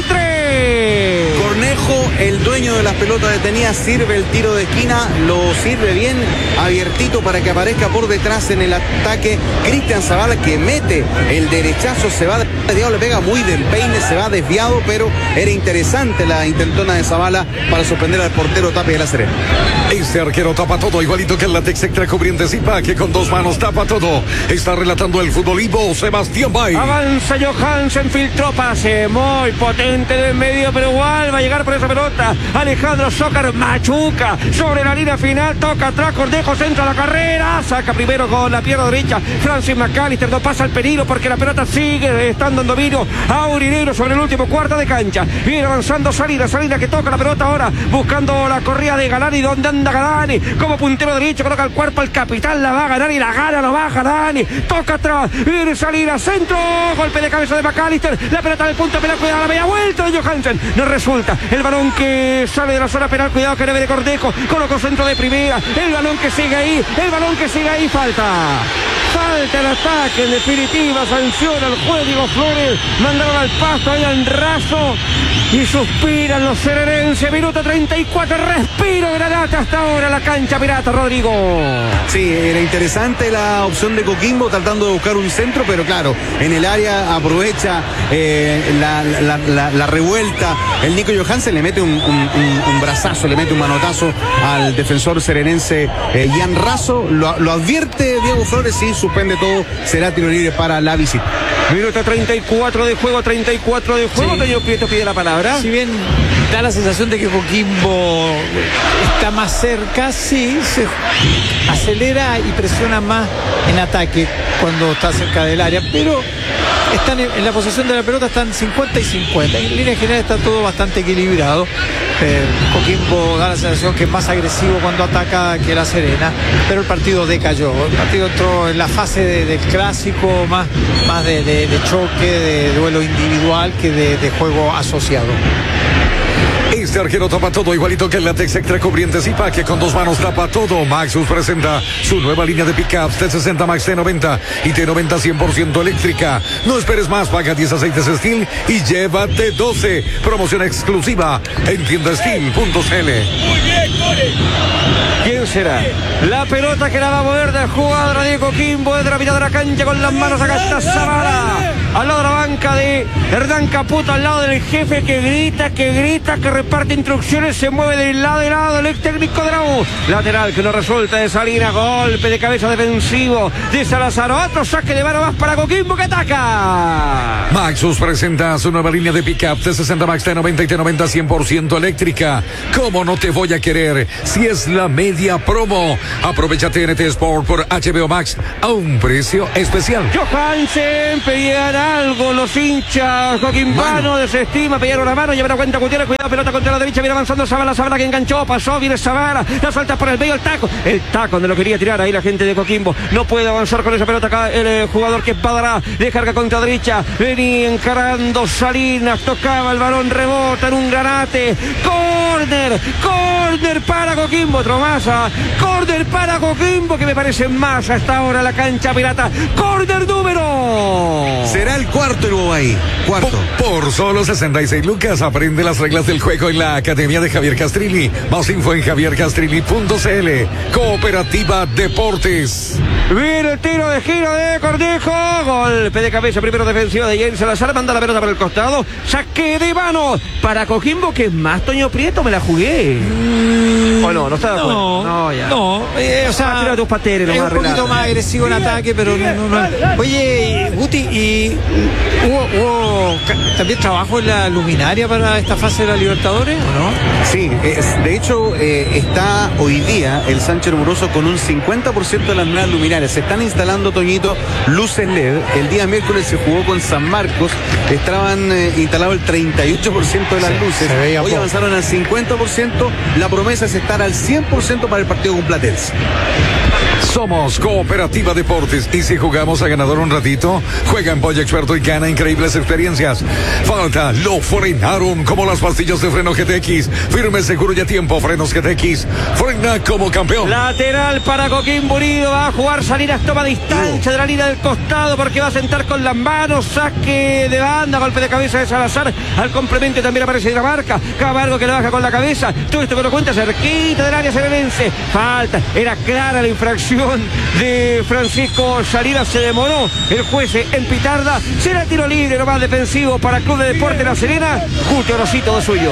33. Cornejo, el dueño de las pelotas detenidas, sirve el tiro de esquina, lo sirve bien abiertito para que aparezca por detrás en el ataque Cristian Zavala, que mete el derechazo, se va desviado, le pega muy de empeine, se va desviado, pero era interesante la intentona de Zavala para sorprender al portero Tapia de la Serena. Este arquero tapa todo, igualito que el látex extra cubriente Zipa, que con dos manos tapa todo. Está relatando el fútbol Ivo Sebastián Bay. Avanza Johansen, filtró pase muy potente del medio, pero igual va a llegar por esa pelota Alejandro Zócar, machuca sobre la línea final, toca atrás, Cornejo centra la carrera, saca primero con la pierna derecha Francis McAllister, no pasa el peligro porque la pelota sigue estando en dominio aurinegro sobre el último cuarto de cancha. Viene avanzando Salinas que toca la pelota ahora buscando la corrida de Galani. ¿Dónde anda Galani? Como puntero derecho, coloca el cuerpo, el capitán la va a ganar y la gana, lo va a Galani, toca atrás, viene Salinas, centro, golpe de cabeza de McAllister, la pelota del punto penal, cuidado la media vuelta de Johansen, no resulta, el balón que sale de la zona penal, cuidado que debe de Cornejo, colocó centro de primera, el balón que sigue ahí, falta el ataque, en definitiva sanciona el juez Diego Flores, mandaron al pasto ahí en raso y suspiran los serenenses, minuto 34, respiro Granate hasta ahora la cancha pirata, Rodrigo. Sí, era interesante la opción de Coquimbo tratando de buscar un centro, pero claro, en el área aprovecha la revuelta, el Nico Johansen le mete un brazazo, le mete un manotazo al defensor serenense Ian Razo, lo advierte Diego Flores y suspende todo, será tiro libre para la visita. Minuto 34 de juego, sí. Toño Prieto pide la palabra. Si bien da la sensación de que Coquimbo está más cerca, sí, se acelera y presiona más en ataque cuando está cerca del área, pero están en la posesión de la pelota, están 50 y 50. En línea general está todo bastante equilibrado. Coquimbo da la sensación que es más agresivo cuando ataca que la Serena, pero el partido decayó. El partido entró en la fase del clásico, más de choque, de duelo individual que de juego asociado. Este Este arquero tapa todo, igualito que el látex extra cubriente Zipa, que con 2 manos tapa todo. Maxus presenta su nueva línea de pickups T60 Max T90 y T90 100% eléctrica. No esperes más, paga 10 aceites Steel y llévate 12. Promoción exclusiva en tiendasteel.cl. ¿Quién será? La pelota que la va a mover de jugadora de Coquimbo desde la mitad de la cancha con las manos. Acá está Zavala, al lado de la banca de Hernán Caputo, al lado del jefe que grita, que reparte instrucciones, se mueve de lado el ex técnico de la U. Lateral que no resulta de salir, a golpe de cabeza defensivo de Salazar. Otro saque de mano más para Coquimbo que ataca. Maxus presenta su nueva línea de pickup T60 Max T90 y T90 100% eléctrica. ¿Cómo no te voy a querer si es la media promo? Aprovecha TNT Sport por HBO Max a un precio especial. Johansen, pedían algo los hinchas coquimbanos, desestima, pidieron la mano, lleva la cuenta Gutiérrez, cuidado, pelota contra la derecha, viene avanzando Zavala que enganchó, pasó, viene Zavala, la suelta por el medio, el taco donde lo quería tirar ahí la gente de Coquimbo, no puede avanzar con esa pelota acá el jugador que es Padra, descarga contra derecha, venía encarando Salinas, tocaba el balón, rebota en un granate, córner para Coquimbo, otro Massa, córner para Coquimbo, que me parece más hasta ahora la cancha pirata, córner número. Será el cuarto en ahí. Cuarto. Por solo 66 lucas, aprende las reglas del juego en la Academia de Javier Castrilli. Más info en javiercastrilli.cl. Cooperativa Deportes. Viene el tiro de giro de Cornejo. Golpe de cabeza, primero defensivo de James Salazar. Manda la pelota para el costado. Saque de mano para Coquimbo, que es más Toño Prieto. Me la jugué. ¿O no? ¿No está de acuerdo? No, ya. No, o sea, tira tus pateres, es un poquito más agresivo en ataque, pero no. Oye, Guti, ¿y hubo también trabajo en la luminaria para esta fase de la Libertadores o no? Sí, de hecho está hoy día el Sánchez Rumoroso con un 50% de las nuevas luminarias. Se están instalando, Toñito, luces LED. El día miércoles se jugó con San Marcos, estaban instalados el 38% de las luces. Hoy avanzaron al 50%. La promesa es estar al 100% para el partido con Platense. Somos Cooperativa Deportes y si jugamos a ganador un ratito, juega en Pollo Experto y gana increíbles experiencias. Falta, lo frenaron como las pastillas de freno GTX. Firme, seguro y a tiempo, frenos GTX. Frena como campeón. Lateral para Coquimbo Unido, va a jugar Salinas, toma distancia de la línea del costado porque va a sentar con las manos, saque de banda, golpe de cabeza de Salazar. Al complemento también aparece Dinamarca, Camargo que le baja con la cabeza. Todo esto que lo cuenta cerquita del área serenense. Falta, era clara la infracción de Francisco Salinas, se demoró el juez en pitarla. Será tiro libre nomás defensivo para el Club de Deportes La Serena. Guti Orosito de suyo.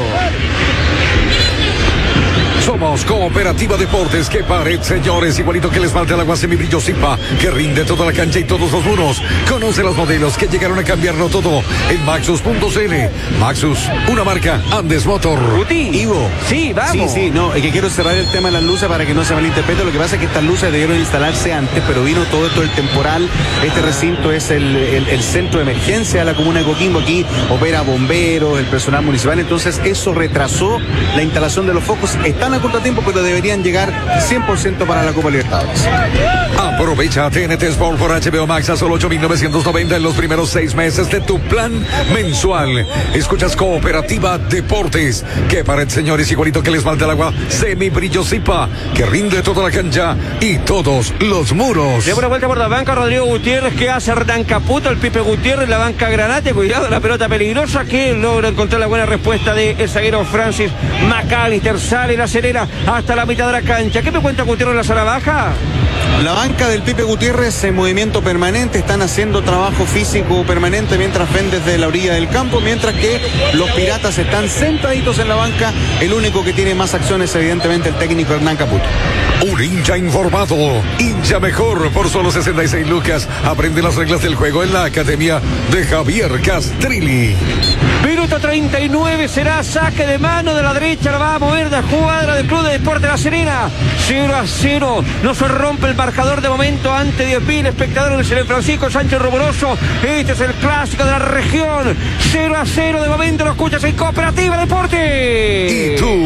Somos Cooperativa Deportes. Qué pared, señores. Igualito que el esmalte al agua semibrillo Zipa, que rinde toda la cancha y todos los muros. Conoce los modelos que llegaron a cambiarlo todo en Maxus.cl. Maxus, una marca Andes Motor. Guti, Ivo. Sí, vamos. Sí, no, es que quiero cerrar el tema de las luces para que no se malinterprete. Lo que pasa es que estas luces debieron instalarse antes, pero vino todo esto del temporal. Este recinto es el centro de emergencia de la comuna de Coquimbo. Aquí opera bomberos, el personal municipal. Entonces eso retrasó la instalación de los focos. Están a contratiempo, pero deberían llegar 100% para la Copa Libertadores. Aprovecha TNT Sport por HBO Max a solo 8.990 en los primeros 6 meses de tu plan mensual. Escuchas Cooperativa Deportes. Que pared, señores, igualito que el esmalte al agua semibrillo Zipa, que rinde toda la cancha y todos los muros. Le pone vuelta por la banca Rodrigo Gutiérrez, que hace Hernán Caputo, el Pipe Gutiérrez, la banca Granate. Cuidado, la pelota peligrosa, que logra encontrar la buena respuesta de el zaguero Francis McAllister. Sale la Serena hasta la mitad de la cancha. ¿Qué me cuenta Gutiérrez en la sala baja? La banca del Pipe Gutiérrez en movimiento permanente, están haciendo trabajo físico permanente mientras ven desde la orilla del campo, mientras que los piratas están sentaditos en la banca. El único que tiene más acciones, evidentemente, el técnico Hernán Caputo. Un hincha informado, hincha mejor por solo 66 lucas. Aprende las reglas del juego en la Academia de Javier Castrilli. Minuto 39, será saque de mano de la derecha, la va a mover la jugadora del Club de Deportes La Serena. 0-0, no se rompe el marcador de momento ante 10.000 espectadores en el Francisco Sánchez Rumoroso. Este es el clásico de la región. 0-0 de momento, lo escuchas en Cooperativa Deportes. Y tú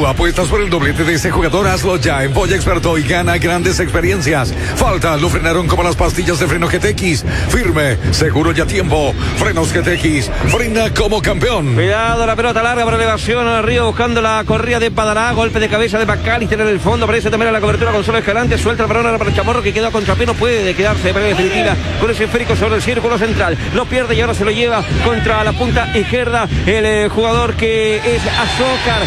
Cuando apuestas por el doblete de ese jugador, hazlo ya en Boya Experto y gana grandes experiencias. Falta, lo frenaron como las pastillas de freno GTX. Firme, seguro y a tiempo. Frenos GTX, frena como campeón. Cuidado, la pelota larga por elevación arriba buscando la corrida de Padará. Golpe de cabeza de McAllister en el fondo. Aparece también a la cobertura con Solo Escalante. Suelta el balón ahora para el Chamorro que quedó a contrapié. No puede quedarse de manera definitiva con ese esférico sobre el círculo central. Lo pierde y ahora se lo lleva contra la punta izquierda el jugador que es Azócar.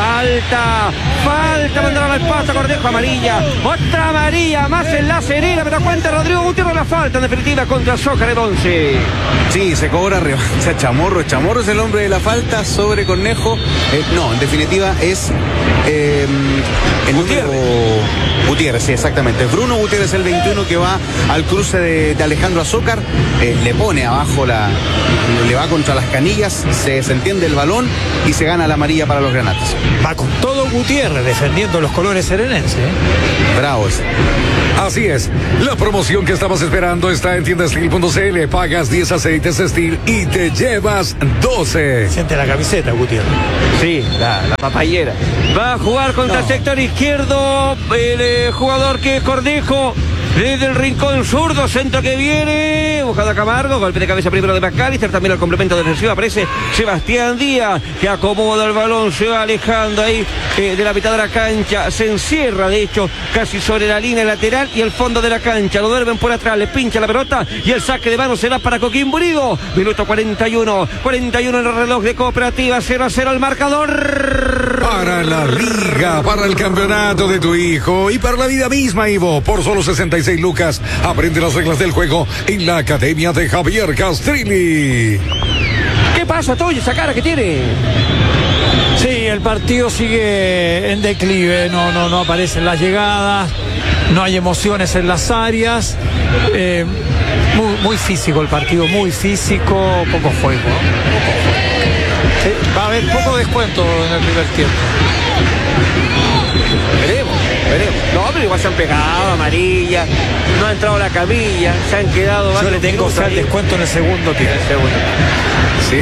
Falta, mandaron al paso, Cornejo, amarilla. Otra amarilla más en La Serena. Me da cuenta Rodrigo Gutiérrez la falta en definitiva contra Azócar el 11. Sí, se cobra revancha Chamorro. Chamorro es el hombre de la falta sobre Cornejo. No, en definitiva es el número Gutiérrez, sí, exactamente. Bruno Gutiérrez, el 21, que va al cruce de Alejandro Azócar. Le pone abajo le va contra las canillas, se entiende el balón y se gana la amarilla para los granates. Va con todo Gutiérrez defendiendo los colores serenenses. Bravo ese. Así es, la promoción que estabas esperando está en tiendastil.cl. Pagas 10 aceites Steel y te llevas 12. Siente la camiseta, Gutiérrez. Sí, la papayera. Va a jugar contra el sector izquierdo el jugador que es Cornejo. Desde el rincón zurdo, centro que viene, buscando a Camargo, golpe de cabeza primero de McAllister, también al complemento defensivo aparece Sebastián Díaz, que acomoda el balón, se va alejando ahí de la mitad de la cancha, se encierra de hecho casi sobre la línea lateral y el fondo de la cancha, lo duermen por atrás, le pincha la pelota y el saque de mano será para Coquimbo Unido. Minuto 41 en el reloj de Cooperativa, 0-0 el marcador. Para la liga, para el campeonato de tu hijo y para la vida misma, Ivo, por solo 66 lucas, aprende las reglas del juego en la Academia de Javier Castrilli. ¿Qué pasa, Toyo, esa cara que tiene? Sí, el partido sigue en declive, no aparecen las llegadas, no hay emociones en las áreas, muy físico el partido, muy físico, poco juego. Va a haber poco descuento en el primer tiempo. Veremos. No, pero igual se han pegado, amarilla, no ha entrado la camilla, se han quedado. Yo le tengo fe al descuento en el segundo tiempo. Sí.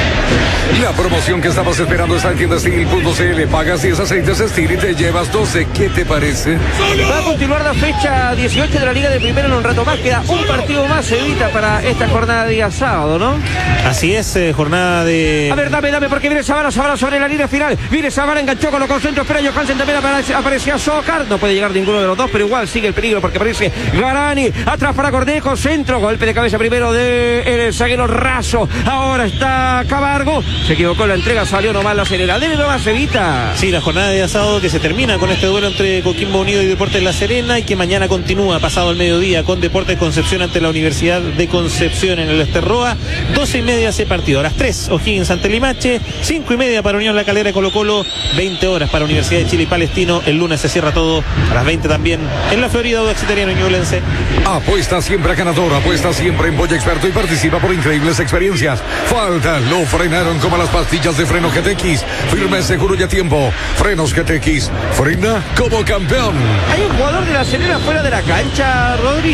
La promoción que estabas esperando está en tiendastil.cl. Pagas 10 aceites Steel y te llevas 12. ¿Qué te parece? Va a continuar la fecha 18 de la Liga de Primera en un rato más. Queda un partido más, Evita, para esta jornada de día sábado, ¿no? Así es, jornada de... A ver, dame, porque viene Zavala sobre la línea final. Viene Zavala, enganchó con los concentros, espera Johansen, también aparecía Azócar. No puede llegar ninguno de los dos, pero igual sigue el peligro porque aparece Garani. Atrás para Cornejo, centro, golpe de cabeza primero del zaguero Razo. Ahora está Camargo. Se equivocó en la entrega, salió nomás La Serena. Debe nomás, Evita. Sí, la jornada de sábado que se termina con este duelo entre Coquimbo Unido y Deportes La Serena y que mañana continúa pasado el mediodía con Deportes Concepción ante la Universidad de Concepción en el Esterroa. 12:30 ese partido. A las 3, O'Higgins ante Limache. 5:30 para Unión La Calera y Colo Colo. 20 horas para Universidad de Chile y Palestino. El lunes se cierra todo a las 20 también en la Florida, Audax Italiano y Ñublense. Apuesta siempre a ganador, apuesta siempre en Boya Experto y participa por increíbles experiencias. Falta, lo frenaron como las pastillas de freno GTX. Firme, seguro y a tiempo. Frenos GTX, frena como campeón. ¿Hay un jugador de La Serena fuera de la cancha, Rodri?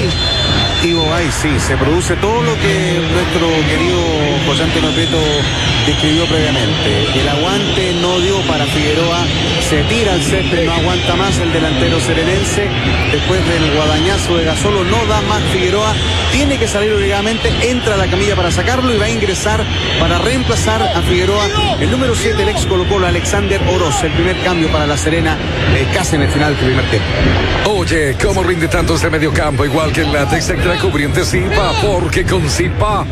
Ahí sí, se produce todo lo que nuestro querido José Antonio Prieto describió previamente. El aguante no dio para Figueroa, se tira al césped, no aguanta más el delantero serenense. Después del guadañazo de Gasolo, no da más Figueroa, tiene que salir obligadamente, entra a la camilla para sacarlo y va a ingresar para reemplazar a Figueroa el número 7, el ex Colo Colo, Alexander Oroz. El primer cambio para La Serena, casi en el final del primer tiempo. Oye, ¿cómo rinde tanto este mediocampo? Igual que el látex extra cubriente Zipa, porque con Zipa,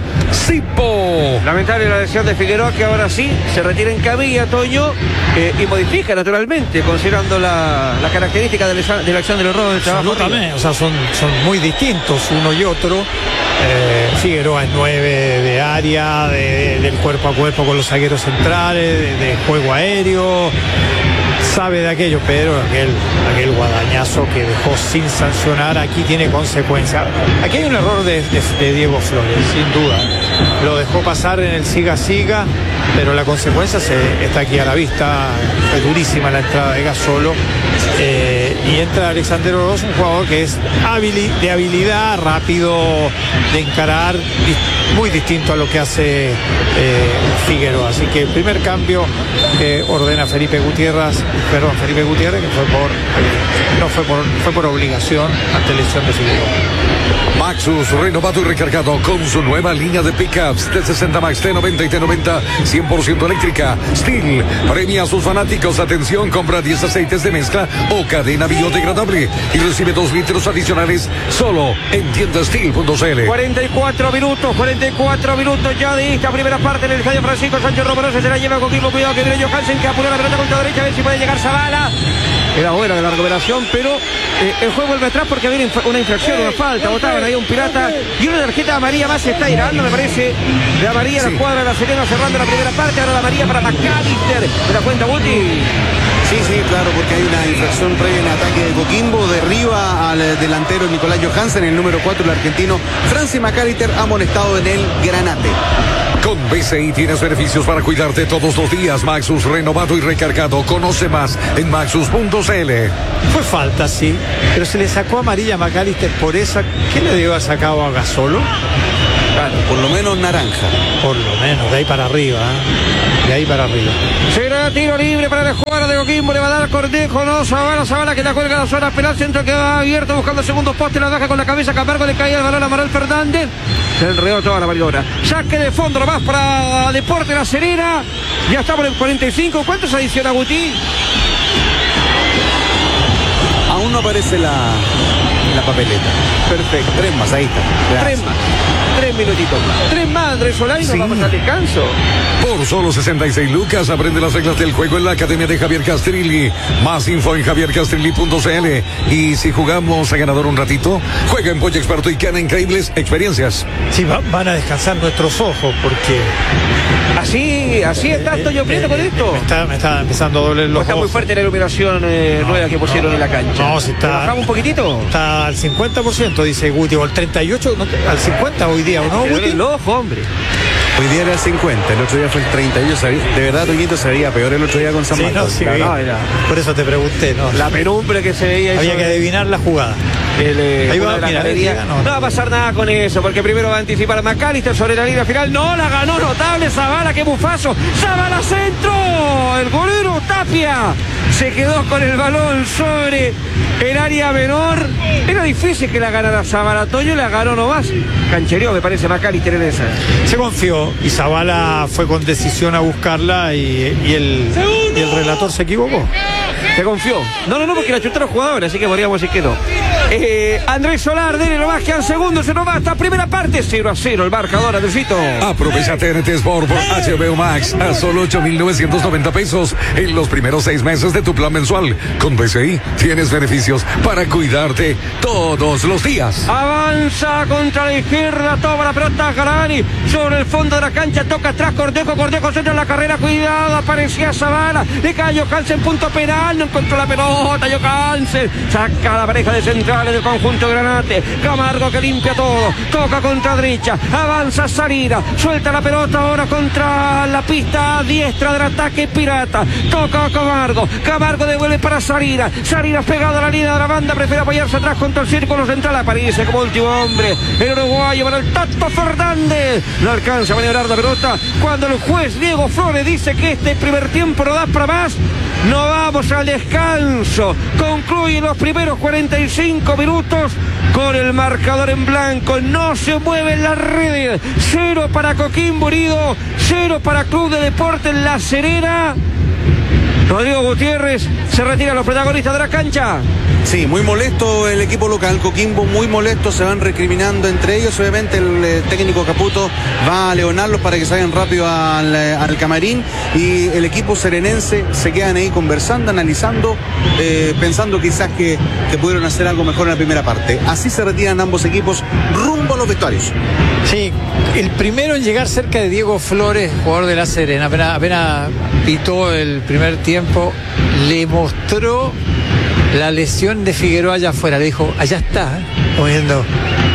Zipo. Lamentable la lesión de Figueroa, que ahora sí se retira en camilla, Toño, y modifica naturalmente, considerando la característica de la acción del error del trabajo. Absolutamente, o sea, son muy distintos uno y otro. Figueroa es 9 de área, del cuerpo a cuerpo con los zagueros centrales, de juego aéreo. Sabe de aquello, pero aquel guadañazo que dejó sin sancionar aquí tiene consecuencias. Aquí hay un error de Diego Flores, sin duda. Lo dejó pasar en el siga, pero la consecuencia está aquí a la vista. Fue durísima la entrada de Gasolo y entra Alexander Oroz, un jugador que es de habilidad, rápido de encarar, muy distinto a lo que hace Figueroa. Así que el primer cambio que ordena Felipe Gutiérrez, que fue por obligación ante lesión de Figueroa. Maxus, renovado y recargado con su nueva línea de pickups T60 Max, T90 y T90, 100% eléctrica. Steel premia a sus fanáticos. Atención, compra 10 aceites de mezcla o cadena biodegradable y recibe 2 litros adicionales solo en tiendasteel.cl. 44 minutos ya de esta primera parte en el estadio Francisco Sánchez Romero. Se la lleva con Kirlo, cuidado que viene Johansen, que apura la pelota contra derecha, a ver si puede llegar Zavala. Era buena la recuperación, pero el juego vuelve atrás porque había una infracción, una falta, botaban ahí un pirata y una tarjeta amarilla más se está irando, me parece, de amarilla. La cuadra de la Serena cerrando la primera parte, ahora la amarilla para McAllister. ¿Te das cuenta, Guti? Sí, claro, porque hay una infracción previa en ataque de Coquimbo, derriba al delantero Nicolás Johansen, el número 4, el argentino Francis McAllister, amonestado en el Granate. Con BCI tienes beneficios para cuidarte todos los días. Maxus, renovado y recargado. Conoce más en maxus.cl. Fue falta, sí, pero se le sacó amarilla a McAllister por esa. ¿Qué le dio a sacado a Gasolo? Claro, por lo menos naranja. Por lo menos, de ahí para arriba, ¿eh? De ahí para arriba. Será tiro libre para la jugada de Coquimbo, le va a dar Cornejo, no, Zavala que la cuelga a la zona penal, centro que va abierto buscando el segundo poste, la baja con la cabeza, Camargo le cae el balón a Manuel Fernández, se enredó toda la variedad. Saque de fondo nomás para Deporte La Serena, ya estamos en 45, ¿cuántos adiciona Guti? Aún no aparece la papeleta. Perfecto. 3 más, ahí está. 3 más. 3 minutitos más. 3 más, Andrés Solari, nos vamos al descanso. Por solo 66 lucas, aprende las reglas del juego en la Academia de Javier Castrilli. Más info en javiercastrilli.cl. Y si jugamos a ganador un ratito, juega en Pollo Experto y gana increíbles experiencias. Sí, van a descansar nuestros ojos porque... Así está Toño Prieto con esto. Me está empezando a doler los ojos. Está muy fuerte la iluminación nueva que pusieron en la cancha. No, si está... ¿Bajamos un poquitito? Está al 50%, dice Guti, o al 38%, no, al 50% hoy día, ¿o no, Guti? El ojo, hombre. Hoy día era el 50, el otro día fue el 38. De verdad, Toñito, se veía peor el otro día con San Marcos. Sí, era. Por eso te pregunté, ¿no? La penumbra que se veía. Había que adivinar la jugada. Ahí va, mira, no va a pasar nada con eso, porque primero va a anticipar a McAllister sobre la línea final. No, la ganó notable Zavala, qué bufazo. Zavala centro, el golero Tapia se quedó con el balón sobre el área menor. Era difícil que la ganara Zavala. Toño la ganó nomás. Canchereó, me parece, McAllister en esa. Se confió y Zavala fue con decisión a buscarla y el relator se equivocó. Se confió. No, porque la chutaron jugadores, así que podríamos decir que no. Andrés Solar, dele nomás, quedan segundos, se nos va hasta primera parte, 0-0 el marcador, Andresito. Aprovecha TNT Sport por HBO Max a solo 8,990 pesos en los primeros 6 meses de tu plan mensual. Con BCI tienes beneficios para cuidarte todos los días. Avanza contra la izquierda, toma la pelota Galani sobre el fondo de la cancha, toca atrás Cornejo centra en la carrera, cuidado, aparecía Zavala, le cae Johansen, punto penal, no encontró la pelota, Johansen saca a la pareja de centrales del conjunto Granate, Camargo que limpia todo, toca contra derecha, avanza Sarira, suelta la pelota ahora contra la pista diestra del ataque pirata, toca a Camargo devuelve para Sarira pegado a la línea de la banda, prefiere apoyarse atrás contra el círculo central, aparece como último hombre el uruguayo para el Tato Fernández, no alcanza a maniobrar la pelota cuando el juez Diego Flores dice que este primer tiempo no da para más. No vamos al descanso. Concluyen los primeros 45 minutos con el marcador en blanco. No se mueven las redes. 0 para Coquimbo Unido, 0 para Club de Deportes La Serena. Rodrigo Gutiérrez, se retiran los protagonistas de la cancha. Sí, muy molesto el equipo local, Coquimbo, muy molesto, se van recriminando entre ellos. Obviamente el técnico Caputo va a leonarlos para que salgan rápido al camarín, y el equipo serenense se quedan ahí conversando, analizando, pensando quizás que pudieron hacer algo mejor en la primera parte. Así se retiran ambos equipos rumbo a los vestuarios. Sí, el primero en llegar cerca de Diego Flores, jugador de La Serena, apenas pitó el primer tiempo, le mostró la lesión de Figueroa allá afuera, le dijo, allá está, viendo,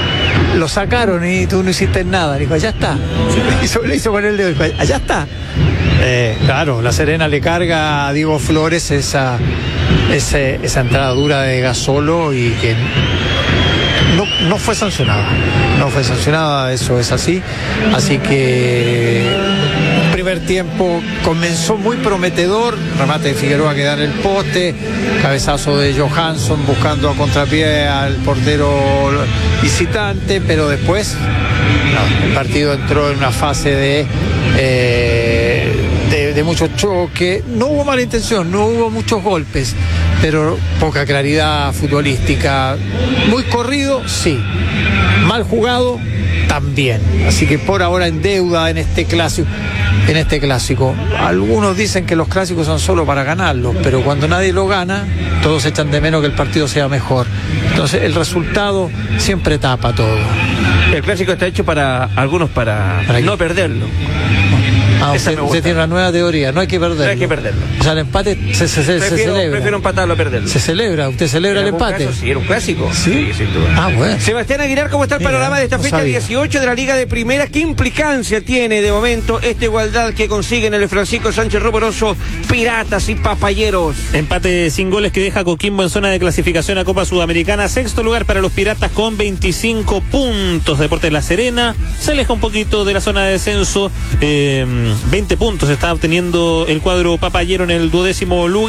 lo sacaron y tú no hiciste nada, le dijo, allá está, le hizo con el dedo, dijo, allá está. Claro, La Serena le carga a Diego Flores esa entrada dura de Gasolo y que no fue sancionada, eso es así. Así que primer tiempo comenzó muy prometedor, remate de Figueroa que da en el poste, cabezazo de Johansson buscando a contrapié al portero visitante, pero después el partido entró en una fase de mucho choque. No hubo mala intención, no hubo muchos golpes, pero poca claridad futbolística. Muy corrido, sí. Mal jugado, también. Así que por ahora en deuda en este clásico. Algunos dicen que los clásicos son solo para ganarlos, pero cuando nadie lo gana, todos echan de menos que el partido sea mejor. Entonces el resultado siempre tapa todo. El clásico está hecho para algunos para no perderlo. Usted tiene una nueva teoría, no hay que perderlo. No hay que perderlo. O sea, el empate se celebra. Prefiero empatarlo a perderlo. Se celebra, usted celebra el empate. Caso, sí, era un clásico. Sí, sin duda. Ah, bueno. Sebastián Aguilar, ¿cómo está el panorama de esta fecha 18 de la Liga de Primera? ¿Qué implicancia tiene de momento esta igualdad que consiguen el Francisco Sánchez Rumoroso, Piratas y Papayeros? Empate sin goles que deja Coquimbo en zona de clasificación a Copa Sudamericana. Sexto lugar para los Piratas con 25 puntos. Deportes La Serena se aleja un poquito de la zona de descenso. 20 puntos está obteniendo el cuadro papayero en el 12º lugar.